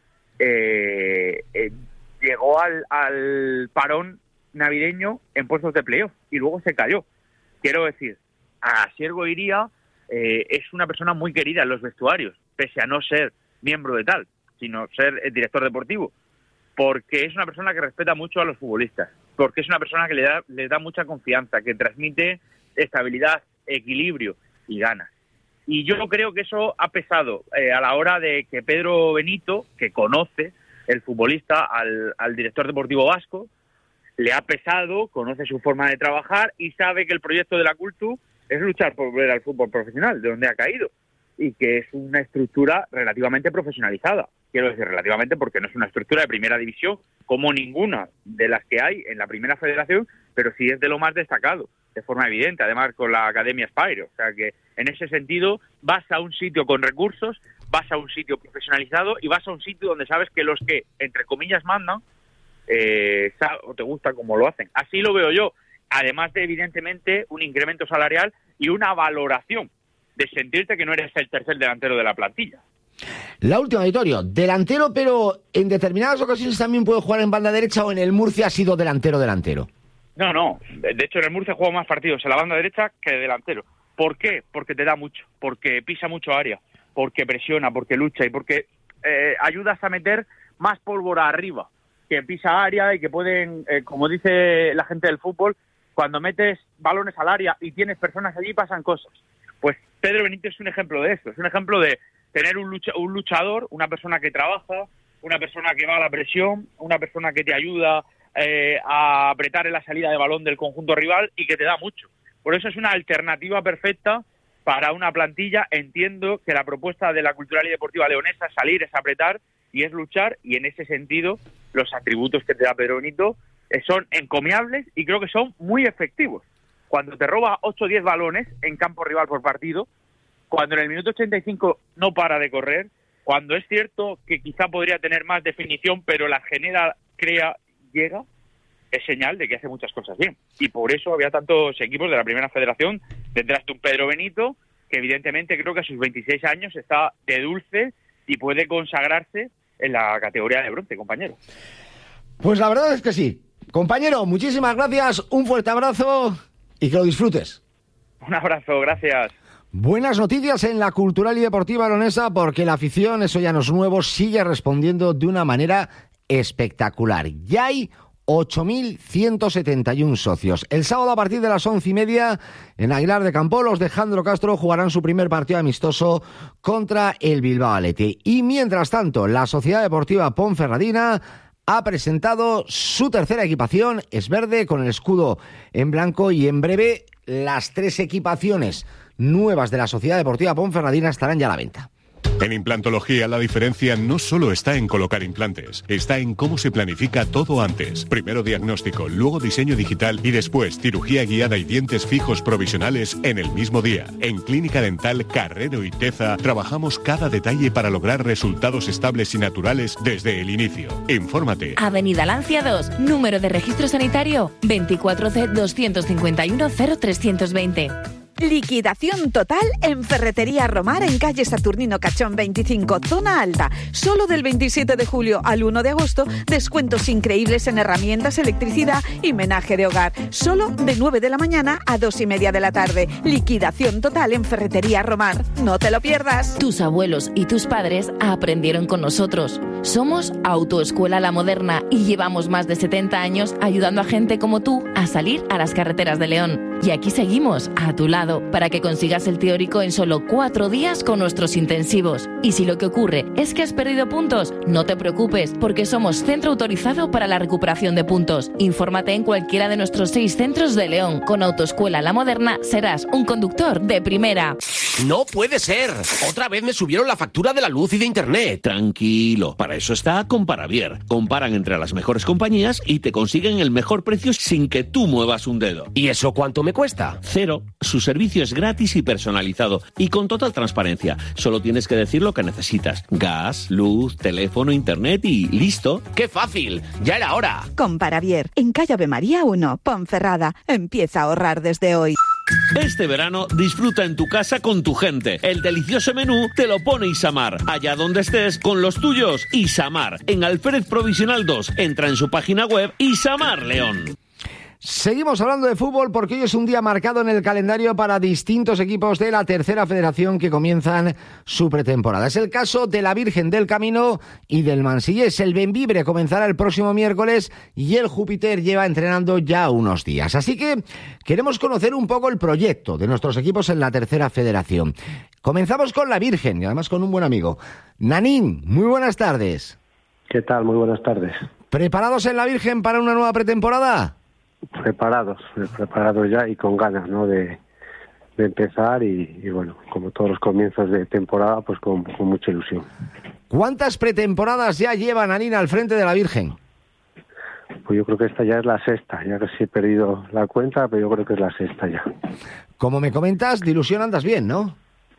eh, eh, llegó al, al parón navideño en puestos de playoff y luego se cayó. Quiero decir, a Siergo Iría eh, es una persona muy querida en los vestuarios, pese a no ser miembro de tal, sino ser el director deportivo, porque es una persona que respeta mucho a los futbolistas, porque es una persona que le da, le da mucha confianza, que transmite estabilidad, equilibrio y ganas. Y yo creo que eso ha pesado eh, a la hora de que Pedro Benito, que conoce el futbolista al, al director deportivo vasco, le ha pesado, conoce su forma de trabajar y sabe que el proyecto de la Cultu es luchar por volver al fútbol profesional, de donde ha caído, y que es una estructura relativamente profesionalizada. Quiero decir relativamente porque no es una estructura de primera división como ninguna de las que hay en la primera federación, pero sí es de lo más destacado, de forma evidente, además con la Academia Spire. O sea que en ese sentido vas a un sitio con recursos, vas a un sitio profesionalizado y vas a un sitio donde sabes que los que, entre comillas, mandan, eh, o te gusta como lo hacen. Así lo veo yo, además de, evidentemente, un incremento salarial y una valoración de sentirte que no eres el tercer delantero de la plantilla. La última, Vittorio, delantero, pero en determinadas ocasiones también puede jugar en banda derecha, o en el Murcia ha sido delantero-delantero. No, no, de hecho en el Murcia juega más partidos en la banda derecha que de delantero. ¿Por qué? Porque te da mucho, porque pisa mucho área, porque presiona, porque lucha y porque eh, ayudas a meter más pólvora arriba, que pisa área y que pueden, eh, como dice la gente del fútbol, cuando metes balones al área y tienes personas allí pasan cosas. Pues Pedro Benito es un ejemplo de esto, es un ejemplo de tener un, lucha, un luchador, una persona que trabaja, una persona que va a la presión, una persona que te ayuda eh, a apretar en la salida de balón del conjunto rival y que te da mucho. Por eso es una alternativa perfecta para una plantilla. Entiendo que la propuesta de la Cultural y Deportiva Leonesa es salir, es apretar y es luchar, y en ese sentido los atributos que te da Pedro Benito eh, son encomiables y creo que son muy efectivos. Cuando te roba ocho o diez balones en campo rival por partido, cuando en el minuto ochenta y cinco no para de correr, cuando es cierto que quizá podría tener más definición, pero la genera, crea, llega, es señal de que hace muchas cosas bien. Y por eso había tantos equipos de la Primera Federación detrás de un Pedro Benito, que evidentemente creo que a sus veintiséis años está de dulce y puede consagrarse en la categoría de bronce, compañero. Pues la verdad es que sí. Compañero, muchísimas gracias, un fuerte abrazo y que lo disfrutes. Un abrazo, gracias. Buenas noticias en la Cultural y Deportiva Leonesa, porque la afición, eso ya no es nuevo, sigue respondiendo de una manera espectacular. Ya hay ocho mil ciento setenta y uno socios. El sábado a partir de las once y media en Aguilar de Campo, los de Jandro Castro jugarán su primer partido amistoso contra el Bilbao Athletic. Y mientras tanto, la Sociedad Deportiva Ponferradina ha presentado su tercera equipación, es verde con el escudo en blanco, y en breve las tres equipaciones nuevas de la Sociedad Deportiva Ponferradina estarán ya a la venta. En implantología la diferencia no solo está en colocar implantes, está en cómo se planifica todo antes. Primero diagnóstico, luego diseño digital y después cirugía guiada y dientes fijos provisionales en el mismo día. En Clínica Dental Carrero y Teza trabajamos cada detalle para lograr resultados estables y naturales desde el inicio. Infórmate. Avenida Lancia dos, número de registro sanitario veinticuatro C doscientos cincuenta y uno cero trescientos veinte. Liquidación total en Ferretería Romar en calle Saturnino Cachón veinticinco, zona alta. Solo del veintisiete de julio al uno de agosto, descuentos increíbles en herramientas, electricidad y menaje de hogar. Solo de nueve de la mañana a dos y media de la tarde. Liquidación total en Ferretería Romar. No te lo pierdas. Tus abuelos y tus padres aprendieron con nosotros. Somos Autoescuela La Moderna y llevamos más de setenta años ayudando a gente como tú a salir a las carreteras de León. Y aquí seguimos, a tu lado, para que consigas el teórico en solo cuatro días con nuestros intensivos. Y si lo que ocurre es que has perdido puntos, no te preocupes, porque somos centro autorizado para la recuperación de puntos. Infórmate en cualquiera de nuestros seis centros de León. Con Autoescuela La Moderna serás un conductor de primera. ¡No puede ser! Otra vez me subieron la factura de la luz y de internet. Tranquilo, para eso está Comparavier. Comparan entre las mejores compañías y te consiguen el mejor precio sin que tú muevas un dedo. ¿Y eso cuánto me cuesta? Cero. Su servicio es gratis y personalizado y con total transparencia. Solo tienes que decir lo que necesitas. Gas, luz, teléfono, internet y listo. ¡Qué fácil! ¡Ya era hora! Comparavier, en calle Ave María uno, Ponferrada. Empieza a ahorrar desde hoy. Este verano disfruta en tu casa con tu gente. El delicioso menú te lo pone Isamar. Allá donde estés, con los tuyos, Isamar. En Alférez Provisional dos. Entra en su página web Isamar León. Seguimos hablando de fútbol porque hoy es un día marcado en el calendario para distintos equipos de la tercera federación que comienzan su pretemporada. Es el caso de la Virgen del Camino y del Mansillés. El Bembibre comenzará el próximo miércoles y el Júpiter lleva entrenando ya unos días. Así que queremos conocer un poco el proyecto de nuestros equipos en la tercera federación. Comenzamos con la Virgen y además con un buen amigo. Nanín, muy buenas tardes. ¿Qué tal? Muy buenas tardes. ¿Preparados en la Virgen para una nueva pretemporada? Preparados, preparados ya y con ganas, ¿no? De, de empezar y, y bueno, como todos los comienzos de temporada, pues con, con mucha ilusión. ¿Cuántas pretemporadas ya lleva Nanina al frente de la Virgen? Pues yo creo que esta ya es la sexta, ya casi he perdido la cuenta, pero yo creo que es la sexta ya. Como me comentas, de ilusión andas bien, ¿no?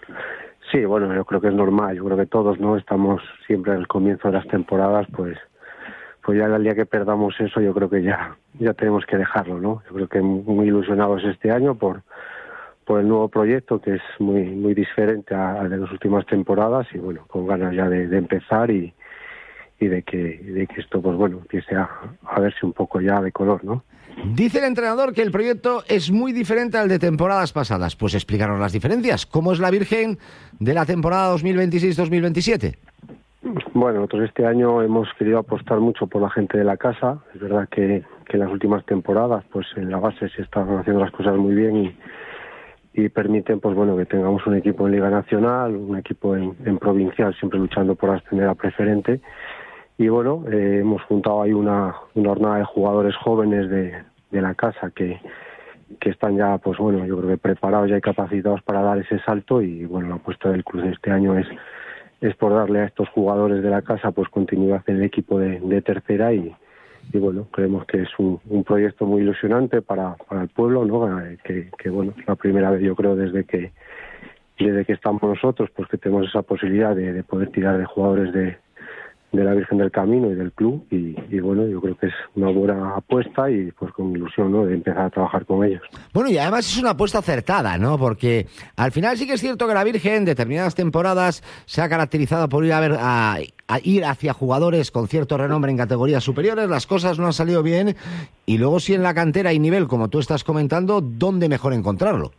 Sí, bueno, yo creo que es normal, yo creo que todos, ¿no? Estamos siempre al comienzo de las temporadas, pues pues ya el día que perdamos eso yo creo que ya ya tenemos que dejarlo, ¿no? Yo creo que muy ilusionados este año por por el nuevo proyecto que es muy muy diferente al de las últimas temporadas y bueno, con ganas ya de, de empezar y, y de que de que esto pues bueno empiece a, a verse un poco ya de color, ¿no? Dice el entrenador que el proyecto es muy diferente al de temporadas pasadas. Pues explícanos las diferencias. ¿Cómo es la Virgen de la temporada dos mil veintiséis dos mil veintisiete? Bueno, nosotros este año hemos querido apostar mucho por la gente de la casa. Es verdad que, que en las últimas temporadas, pues en la base se están haciendo las cosas muy bien y, y permiten, pues bueno, que tengamos un equipo en Liga Nacional, un equipo en, en provincial, siempre luchando por ascender a preferente. Y bueno, eh, hemos juntado ahí una, una jornada de jugadores jóvenes de, de la casa que, que están ya, pues bueno, yo creo que preparados ya y capacitados para dar ese salto. Y bueno, la apuesta del club de este año es es por darle a estos jugadores de la casa pues continuidad en el equipo de, de tercera y, y bueno, creemos que es un, un proyecto muy ilusionante para, para el pueblo, ¿no? Que, que bueno, es la primera vez yo creo desde que desde que estamos nosotros pues que tenemos esa posibilidad de, de poder tirar de jugadores de, de la Virgen del Camino y del club y, y bueno, yo creo que es una buena apuesta y pues con ilusión, ¿no? De empezar a trabajar con ellos. Bueno, y además es una apuesta acertada, ¿no? Porque al final sí que es cierto que la Virgen en determinadas temporadas se ha caracterizado por ir a ver a, a ir hacia jugadores con cierto renombre en categorías superiores, las cosas no han salido bien y luego si en la cantera hay nivel, como tú estás comentando, ¿dónde mejor encontrarlo?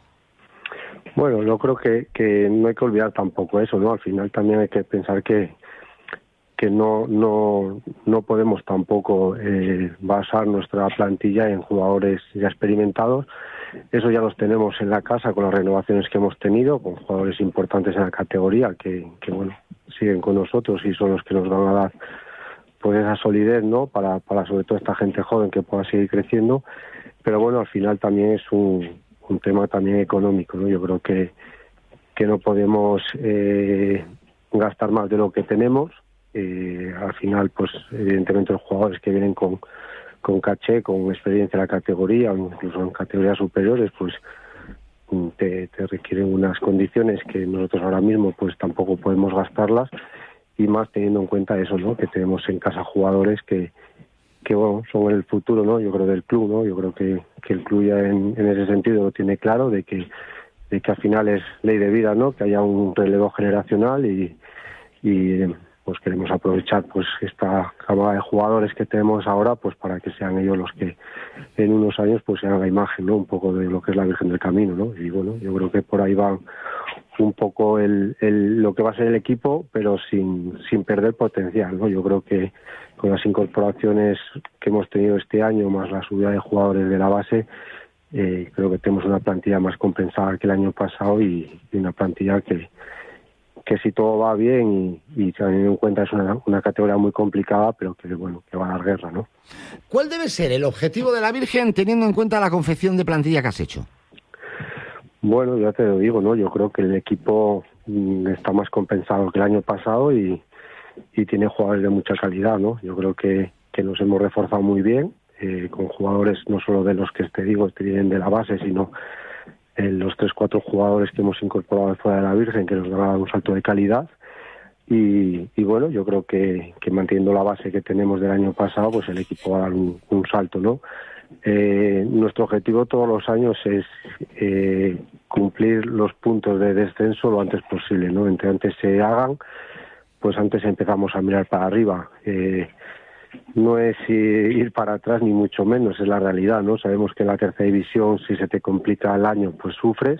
Bueno, yo creo que, que no hay que olvidar tampoco eso, ¿no? Al final también hay que pensar que que no no no podemos tampoco eh, basar nuestra plantilla en jugadores ya experimentados. Eso ya los tenemos en la casa con las renovaciones que hemos tenido, con jugadores importantes en la categoría que, que bueno, siguen con nosotros y son los que nos van a dar pues esa solidez, ¿no? Para, para sobre todo esta gente joven que pueda seguir creciendo. Pero bueno, al final también es un, un tema también económico, ¿no? Yo creo que, que no podemos... Eh, gastar más de lo que tenemos. Eh, al final, pues evidentemente los jugadores que vienen con, con caché, con experiencia en la categoría o incluso en categorías superiores, pues te, te requieren unas condiciones que nosotros ahora mismo pues tampoco podemos gastarlas, y más teniendo en cuenta eso, ¿no? Que tenemos en casa jugadores que, que bueno, son el futuro, ¿no? Yo creo del club, ¿no? Yo creo que, que el club ya en, en ese sentido lo tiene claro, de que de que al final es ley de vida, ¿no? Que haya un relevo generacional y, y pues queremos aprovechar pues esta camada de jugadores que tenemos ahora, pues para que sean ellos los que en unos años pues sean la imagen, ¿no? Un poco de lo que es la Virgen del Camino, ¿no? Y bueno, yo creo que por ahí va un poco el, el lo que va a ser el equipo, pero sin sin perder potencial, ¿no? Yo creo que con las incorporaciones que hemos tenido este año, más la subida de jugadores de la base, eh, creo que tenemos una plantilla más compensada que el año pasado, y, y una plantilla que que si todo va bien y, y teniendo en cuenta es una, una categoría muy complicada, pero que bueno, que va a dar guerra, ¿no? ¿Cuál debe ser el objetivo de la Virgen teniendo en cuenta la confección de plantilla que has hecho? Bueno, ya te lo digo, ¿no? Yo creo que el equipo mm, está más compensado que el año pasado y, y tiene jugadores de mucha calidad, ¿no? Yo creo que, que nos hemos reforzado muy bien, eh, con jugadores no solo de los que te digo, que vienen de la base, sino eh, los tres, cuatro jugadores que hemos incorporado fuera de la Virgen, que nos van a dar un salto de calidad. Y, y bueno, yo creo que, que manteniendo la base que tenemos del año pasado, pues el equipo va a dar un, un salto, ¿no? Eh, nuestro objetivo todos los años es eh, cumplir los puntos de descenso lo antes posible, ¿no? Entre antes se hagan, pues antes empezamos a mirar para arriba. Eh, no es ir para atrás ni mucho menos, es la realidad, ¿no? Sabemos que en la tercera división, si se te complica el año, pues sufres.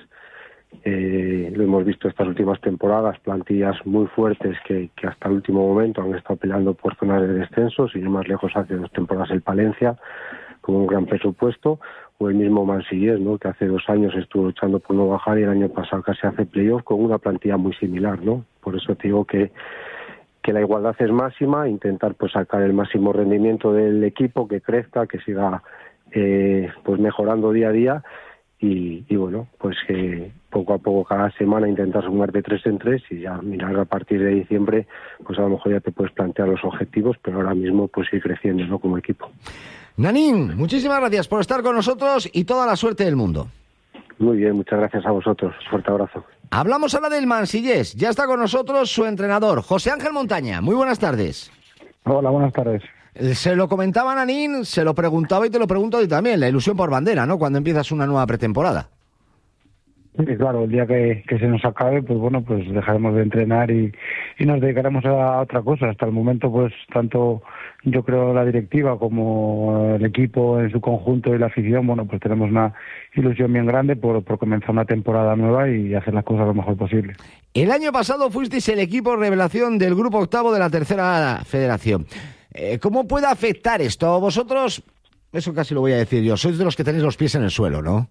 Eh, lo hemos visto estas últimas temporadas, plantillas muy fuertes que, que hasta el último momento han estado peleando por zonas de descenso, sin ir más lejos hace dos temporadas el Palencia, con un gran presupuesto, o el mismo Mansillés, ¿no? Que hace dos años estuvo luchando por no bajar y el año pasado casi hace playoff con una plantilla muy similar, ¿no? Por eso te digo que que la igualdad es máxima, intentar pues sacar el máximo rendimiento del equipo, que crezca, que siga eh, pues mejorando día a día y, y bueno, pues que poco a poco cada semana intentar sumar de tres en tres y ya mirar a partir de diciembre, pues a lo mejor ya te puedes plantear los objetivos, pero ahora mismo pues ir creciendo, ¿no? Como equipo. Nanín, muchísimas gracias por estar con nosotros y toda la suerte del mundo. Muy bien, muchas gracias a vosotros. Fuerte abrazo. Hablamos ahora del Mansillés. Ya está con nosotros su entrenador, José Ángel Montaña. Muy buenas tardes. Hola, buenas tardes. Se lo comentaba Nanín, se lo preguntaba y te lo pregunto a ti también. La ilusión por bandera, ¿no? Cuando empiezas una nueva pretemporada. Sí, claro, el día que, que se nos acabe, pues bueno, pues dejaremos de entrenar y, y nos dedicaremos a otra cosa. Hasta el momento, pues tanto yo creo la directiva como el equipo en su conjunto y la afición, bueno, pues tenemos una ilusión bien grande por, por comenzar una temporada nueva y hacer las cosas lo mejor posible. El año pasado fuisteis el equipo revelación del grupo octavo de la tercera federación. Eh, ¿Cómo puede afectar esto? Vosotros, eso casi lo voy a decir yo, sois de los que tenéis los pies en el suelo, ¿no?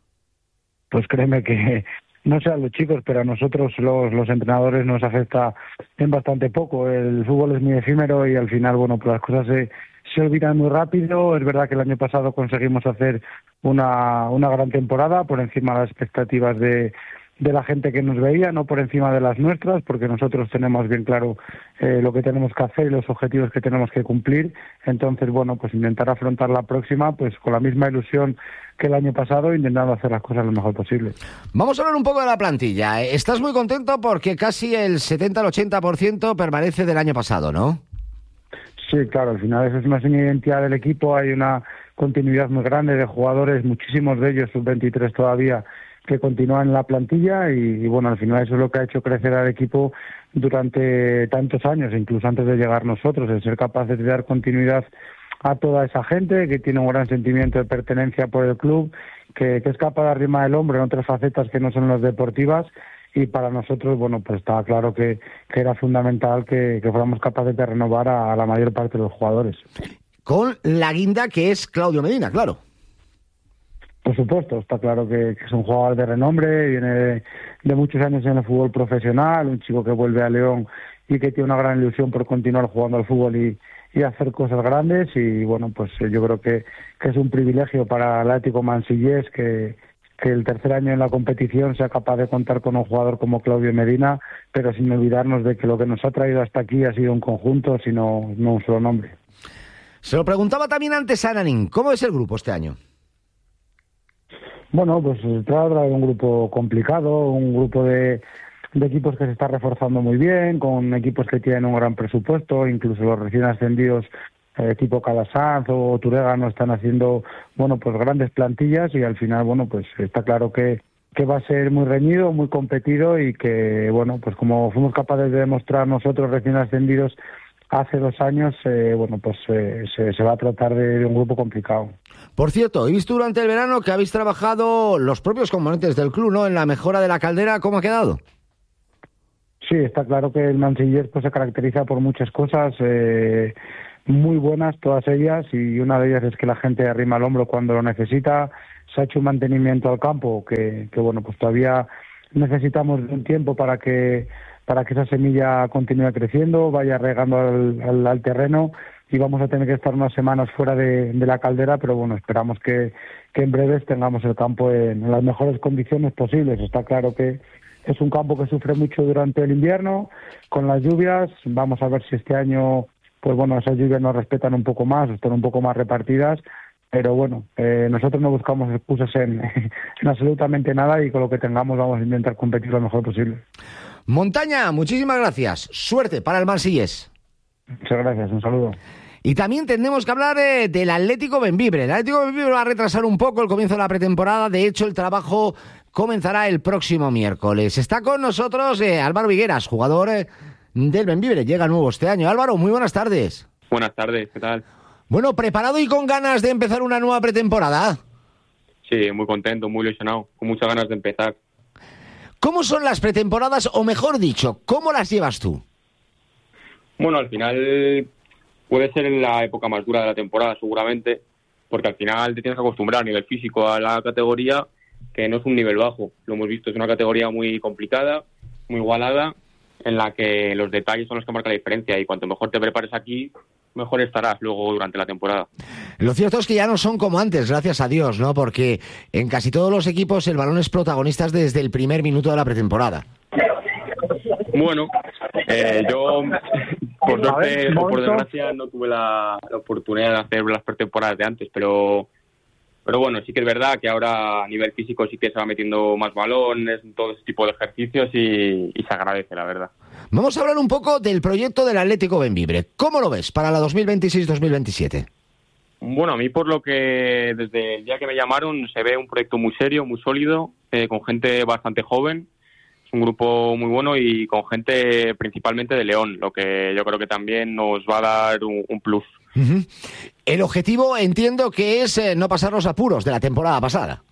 Pues créeme que no sé a los chicos, pero a nosotros los, los entrenadores nos afecta en bastante poco. El fútbol es muy efímero y al final, bueno, pues las cosas se, se olvidan muy rápido. Es verdad que el año pasado conseguimos hacer una, una gran temporada por encima de las expectativas de, de la gente que nos veía, no por encima de las nuestras, porque nosotros tenemos bien claro eh, lo que tenemos que hacer y los objetivos que tenemos que cumplir. Entonces, bueno, pues intentar afrontar la próxima pues con la misma ilusión que el año pasado, intentando hacer las cosas lo mejor posible. Vamos a hablar un poco de la plantilla. Estás muy contento porque casi el setenta al ochenta por ciento permanece del año pasado, ¿no? Sí, claro, al final eso es una señal de identidad del equipo, hay una continuidad muy grande de jugadores, muchísimos de ellos, sub veintitrés todavía, que continúan en la plantilla y, y bueno, al final eso es lo que ha hecho crecer al equipo durante tantos años, incluso antes de llegar nosotros, el ser capaces de dar continuidad a toda esa gente que tiene un gran sentimiento de pertenencia por el club, que, que es capaz de arrimar el hombro en otras facetas que no son las deportivas y para nosotros, bueno, pues estaba claro que, que era fundamental que, que fuéramos capaces de renovar a, a la mayor parte de los jugadores. Con la guinda que es Claudio Medina, claro. Por supuesto, está claro que, que es un jugador de renombre, viene de, de muchos años en el fútbol profesional, un chico que vuelve a León y que tiene una gran ilusión por continuar jugando al fútbol y, y hacer cosas grandes y bueno, pues yo creo que, que es un privilegio para el Atlético Mansillés que, que el tercer año en la competición sea capaz de contar con un jugador como Claudio Medina, pero sin olvidarnos de que lo que nos ha traído hasta aquí ha sido un conjunto, sino no un solo nombre. Se lo preguntaba también antes a Nanín, ¿cómo es el grupo este año? Bueno, pues se trata de un grupo complicado, un grupo de, de equipos que se está reforzando muy bien, con equipos que tienen un gran presupuesto, incluso los recién ascendidos eh, tipo Calasanz o Turega no están haciendo, bueno, pues grandes plantillas, y al final, bueno, pues está claro que, que va a ser muy reñido, muy competido, y que, bueno, pues como fuimos capaces de demostrar nosotros recién ascendidos hace dos años, eh, bueno, pues eh, se, se va a tratar de, de un grupo complicado. Por cierto, he visto durante el verano que habéis trabajado los propios componentes del club, ¿no?, en la mejora de la caldera. ¿Cómo ha quedado? Sí, está claro que el Mansiller pues se caracteriza por muchas cosas eh, muy buenas, todas ellas, y una de ellas es que la gente arrima el hombro cuando lo necesita. Se ha hecho un mantenimiento al campo que, que bueno, pues todavía necesitamos de un tiempo para que para que esa semilla continúe creciendo, vaya regando al, al, al terreno, y vamos a tener que estar unas semanas fuera de, de la caldera, pero bueno, esperamos que, que en breves tengamos el campo en, en las mejores condiciones posibles. Está claro que es un campo que sufre mucho durante el invierno con las lluvias. Vamos a ver si este año, pues bueno, esas lluvias nos respetan un poco más, están un poco más repartidas, pero bueno, eh, nosotros no buscamos excusas en, en absolutamente nada, y con lo que tengamos vamos a intentar competir lo mejor posible. Montaña, muchísimas gracias. Suerte para el Marsellés. Muchas gracias, un saludo. Y también tenemos que hablar eh, del Atlético Bembibre. El Atlético Bembibre va a retrasar un poco el comienzo de la pretemporada. De hecho, el trabajo comenzará el próximo miércoles. Está con nosotros eh, Álvaro Vigueras, jugador eh, del Bembibre. Llega nuevo este año. Álvaro, muy buenas tardes. Buenas tardes, ¿qué tal? Bueno, ¿preparado y con ganas de empezar una nueva pretemporada? Sí, muy contento, muy ilusionado, con muchas ganas de empezar. ¿Cómo son las pretemporadas, o mejor dicho, cómo las llevas tú? Bueno, al final puede ser en la época más dura de la temporada, seguramente, porque al final te tienes que acostumbrar a nivel físico a la categoría, que no es un nivel bajo. Lo hemos visto, es una categoría muy complicada, muy igualada, en la que los detalles son los que marcan la diferencia, y cuanto mejor te prepares aquí, mejor estarás luego durante la temporada. Lo cierto es que ya no son como antes, gracias a Dios, ¿no? Porque en casi todos los equipos el balón es protagonista desde el primer minuto de la pretemporada. Bueno, eh, yo por suerte o por desgracia no tuve la, la oportunidad de hacer las pretemporadas de antes, pero pero bueno, sí que es verdad que ahora a nivel físico sí que se va metiendo más balones, todo ese tipo de ejercicios, y, y se agradece, la verdad. Vamos a hablar un poco del proyecto del Atlético Bembibre. ¿Cómo lo ves para la dos mil veintiséis dos mil veintisiete? Bueno, a mí por lo que desde el día que me llamaron se ve un proyecto muy serio, muy sólido, eh, con gente bastante joven. Es un grupo muy bueno y con gente principalmente de León, lo que yo creo que también nos va a dar un, un plus. Uh-huh. El objetivo entiendo que es eh, no pasar los apuros de la temporada pasada.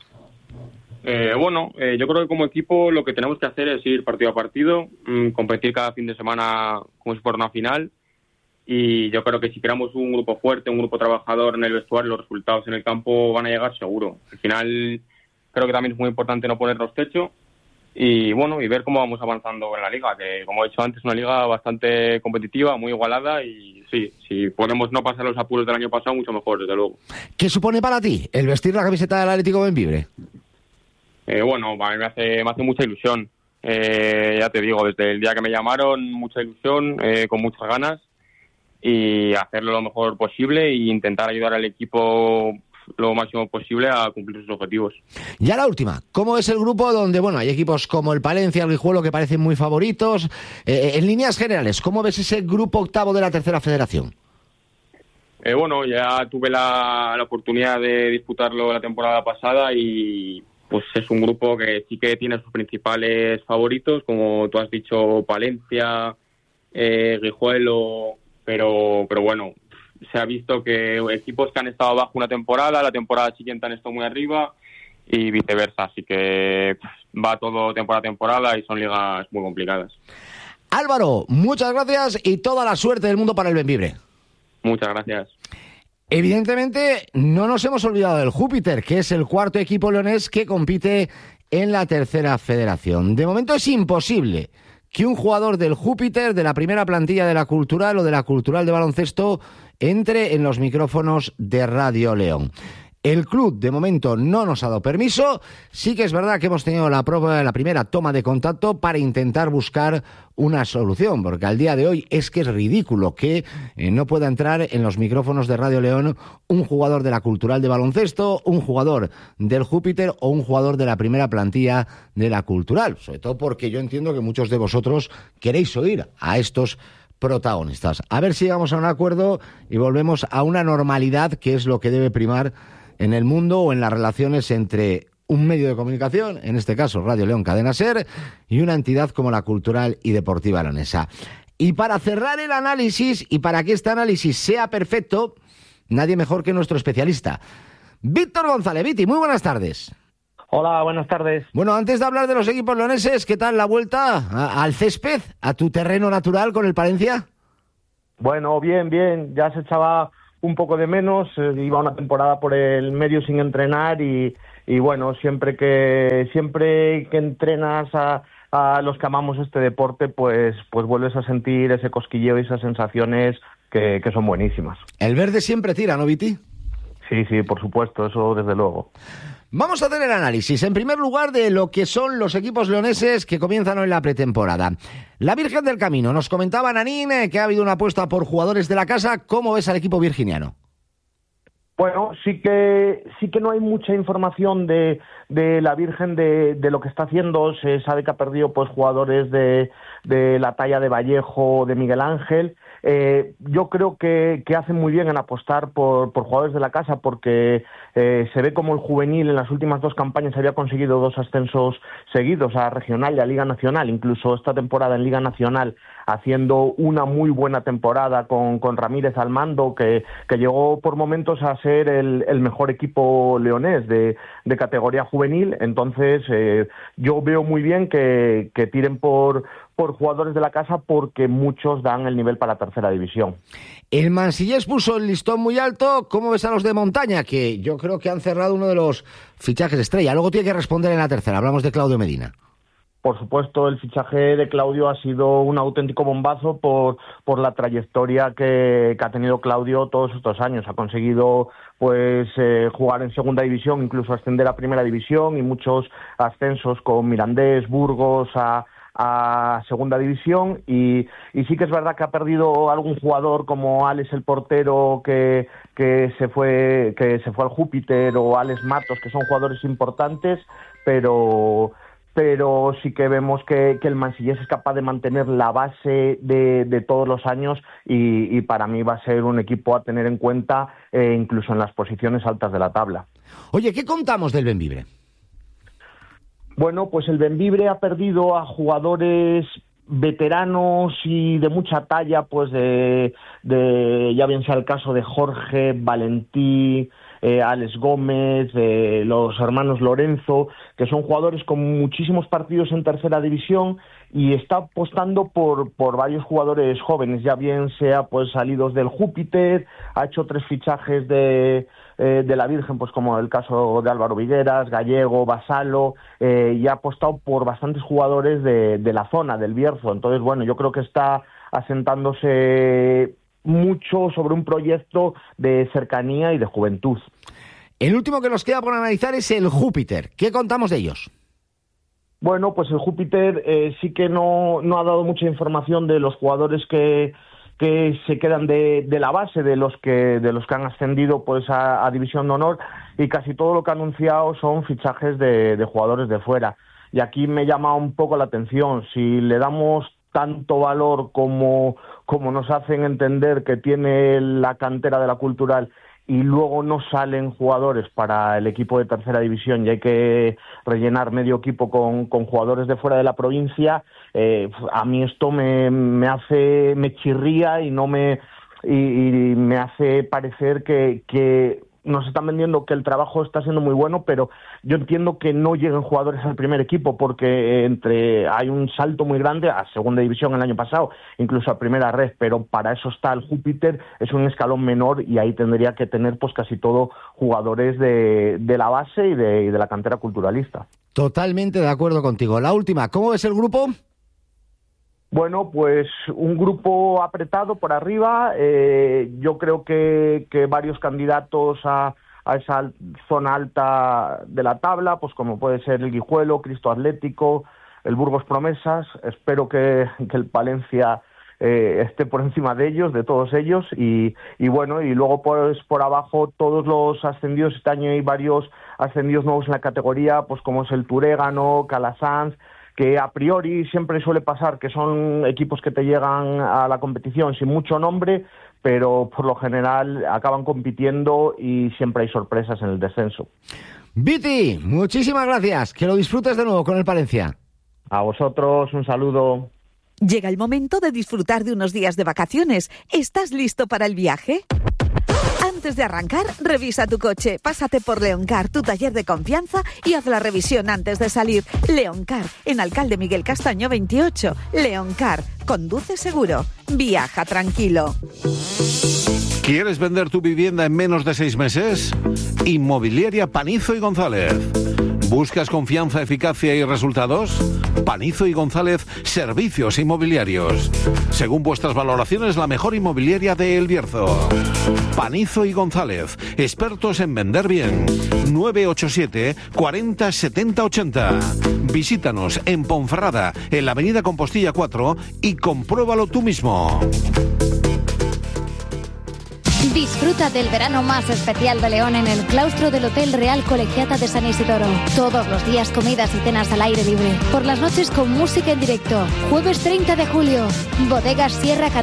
Eh, bueno, eh, yo creo que como equipo lo que tenemos que hacer es ir partido a partido, mmm, competir cada fin de semana como si fuera una final, y yo creo que si creamos un grupo fuerte, un grupo trabajador en el vestuario, los resultados en el campo van a llegar seguro. Al final creo que también es muy importante no ponernos techo y bueno, y ver cómo vamos avanzando en la liga, que como he dicho antes es una liga bastante competitiva, muy igualada, y sí, si podemos no pasar los apuros del año pasado, mucho mejor, desde luego. ¿Qué supone para ti el vestir la camiseta del Atlético Bembibre? Eh, bueno, a mí me hace, me hace mucha ilusión. Eh, ya te digo, desde el día que me llamaron, mucha ilusión, eh, con muchas ganas, y hacerlo lo mejor posible e intentar ayudar al equipo lo máximo posible a cumplir sus objetivos. Ya la última, ¿cómo es el grupo donde, bueno, hay equipos como el Palencia, el Guijuelo, que parecen muy favoritos? Eh, en líneas generales, ¿cómo ves ese grupo octavo de la tercera federación? Eh, bueno, ya tuve la, la oportunidad de disputarlo la temporada pasada y pues es un grupo que sí que tiene sus principales favoritos, como tú has dicho, Palencia, eh, Guijuelo, pero, pero bueno, se ha visto que equipos que han estado abajo una temporada, la temporada siguiente han estado muy arriba y viceversa, así que va todo temporada a temporada y son ligas muy complicadas. Álvaro, muchas gracias y toda la suerte del mundo para el Bembibre. Muchas gracias. Evidentemente, no nos hemos olvidado del Júpiter, que es el cuarto equipo leonés que compite en la tercera federación. De momento es imposible que un jugador del Júpiter, de la primera plantilla de la Cultural o de la Cultural de baloncesto, entre en los micrófonos de Radio León. El club, de momento, no nos ha dado permiso. Sí que es verdad que hemos tenido la, prueba, la primera toma de contacto para intentar buscar una solución, porque al día de hoy es que es ridículo que eh, no pueda entrar en los micrófonos de Radio León un jugador de la Cultural de baloncesto, un jugador del Júpiter o un jugador de la primera plantilla de la Cultural. Sobre todo porque yo entiendo que muchos de vosotros queréis oír a estos protagonistas. A ver si llegamos a un acuerdo y volvemos a una normalidad, que es lo que debe primar en el mundo o en las relaciones entre un medio de comunicación, en este caso Radio León Cadena Ser, y una entidad como la Cultural y Deportiva Leonesa. Y para cerrar el análisis, y para que este análisis sea perfecto, nadie mejor que nuestro especialista, Víctor González. Viti, muy buenas tardes. Hola, buenas tardes. Bueno, antes de hablar de los equipos leoneses, ¿qué tal la vuelta a, al césped, a tu terreno natural con el Palencia? Bueno, bien, bien. Ya se echaba un poco de menos. Eh, iba una temporada por el medio sin entrenar y, y bueno, siempre que siempre que entrenas a, a los que amamos este deporte, pues, pues vuelves a sentir ese cosquilleo y esas sensaciones que, que son buenísimas. El verde siempre tira, ¿no, Viti? Sí, sí, por supuesto, eso desde luego. Vamos a hacer el análisis, en primer lugar, de lo que son los equipos leoneses que comienzan hoy la pretemporada. La Virgen del Camino, nos comentaba Nanín eh, que ha habido una apuesta por jugadores de la casa. ¿Cómo ves al equipo virginiano? Bueno, sí que sí que no hay mucha información de, de la Virgen de, de lo que está haciendo. Se sabe que ha perdido pues jugadores de, de la talla de Vallejo, de Miguel Ángel. Eh, yo creo que, que hacen muy bien en apostar por, por jugadores de la casa, porque eh, se ve como el juvenil en las últimas dos campañas había conseguido dos ascensos seguidos a Regional y a Liga Nacional, incluso esta temporada en Liga Nacional haciendo una muy buena temporada con, con Ramírez al mando, que, que llegó por momentos a ser el, el mejor equipo leonés de, de categoría juvenil. Entonces eh, yo veo muy bien que, que tiren por por jugadores de la casa, porque muchos dan el nivel para tercera división. El Mansillés puso el listón muy alto. ¿Cómo ves a los de Montaña? Que yo creo que han cerrado uno de los fichajes estrella. Luego tiene que responder en la tercera. Hablamos de Claudio Medina. Por supuesto, el fichaje de Claudio ha sido un auténtico bombazo por, por la trayectoria que, que ha tenido Claudio todos estos años. Ha conseguido pues eh, jugar en segunda división, incluso ascender a primera división, y muchos ascensos con Mirandés, Burgos, a a segunda división, y, y sí que es verdad que ha perdido algún jugador como Alex el portero que, que se fue que se fue al Júpiter, o Alex Matos, que son jugadores importantes, pero pero sí que vemos que, que el Mansillés es capaz de mantener la base de, de todos los años, y, y para mí va a ser un equipo a tener en cuenta eh, incluso en las posiciones altas de la tabla. Oye, ¿qué contamos del Bembibre? Bueno, pues el Bembibre ha perdido a jugadores veteranos y de mucha talla, pues de, de ya bien sea el caso de Jorge, Valentí, eh, Alex Gómez, eh, los hermanos Lorenzo, que son jugadores con muchísimos partidos en tercera división, y está apostando por, por varios jugadores jóvenes, ya bien sea pues salidos del Júpiter. Ha hecho tres fichajes de, eh, de la Virgen, pues como el caso de Álvaro Vigueras, Gallego, Basalo, eh, y ha apostado por bastantes jugadores de, de la zona, del Bierzo. Entonces, bueno, yo creo que está asentándose mucho sobre un proyecto de cercanía y de juventud. El último que nos queda por analizar es el Júpiter. ¿Qué contamos de ellos? Bueno, pues el Júpiter eh, sí que no, no ha dado mucha información de los jugadores que, que se quedan de, de la base, de los que de los que han ascendido pues a, a División de Honor, y casi todo lo que ha anunciado son fichajes de, de jugadores de fuera. Y aquí me llama un poco la atención, si le damos tanto valor como, como nos hacen entender que tiene la cantera de la Cultural, y luego no salen jugadores para el equipo de tercera división y hay que rellenar medio equipo con, con jugadores de fuera de la provincia, eh, a mí esto me, me hace, me chirría y no me y, y me hace parecer que, que nos están vendiendo que el trabajo está siendo muy bueno, pero yo entiendo que no lleguen jugadores al primer equipo, porque entre hay un salto muy grande a segunda división el año pasado, incluso a primera red, pero para eso está el Júpiter, es un escalón menor, y ahí tendría que tener pues casi todo jugadores de, de la base y de, y de la cantera culturalista. Totalmente de acuerdo contigo. La última, ¿cómo ves el grupo? Bueno, pues un grupo apretado por arriba. Eh, yo creo que, que varios candidatos a, a esa zona alta de la tabla, pues como puede ser el Guijuelo, Cristo Atlético, el Burgos Promesas. Espero que, que el Palencia eh, esté por encima de ellos, de todos ellos, y, y bueno, y luego pues por abajo todos los ascendidos. Este año hay varios ascendidos nuevos en la categoría, pues como es el Turégano, Calasanz, que a priori siempre suele pasar que son equipos que te llegan a la competición sin mucho nombre, pero por lo general acaban compitiendo y siempre hay sorpresas en el descenso. Viti, muchísimas gracias, que lo disfrutes de nuevo con el Palencia. A vosotros, un saludo. Llega el momento de disfrutar de unos días de vacaciones. ¿Estás listo para el viaje? Antes de arrancar, revisa tu coche, pásate por Leoncar, tu taller de confianza, y haz la revisión antes de salir. Leoncar, en Alcalde Miguel Castaño veintiocho. Leoncar, conduce seguro, viaja tranquilo. ¿Quieres vender tu vivienda en menos de seis meses? Inmobiliaria Panizo y González. ¿Buscas confianza, eficacia y resultados? Panizo y González, servicios inmobiliarios. Según vuestras valoraciones, la mejor inmobiliaria de El Bierzo. Panizo y González, expertos en vender bien. nueve ocho siete, cuarenta, setenta, ochenta. Visítanos en Ponferrada, en la avenida Compostilla cuatro, y compruébalo tú mismo. Disfruta del verano más especial de León en el claustro del Hotel Real Colegiata de San Isidoro. Todos los días comidas y cenas al aire libre. Por las noches con música en directo. Jueves treinta de julio. Bodegas Sierra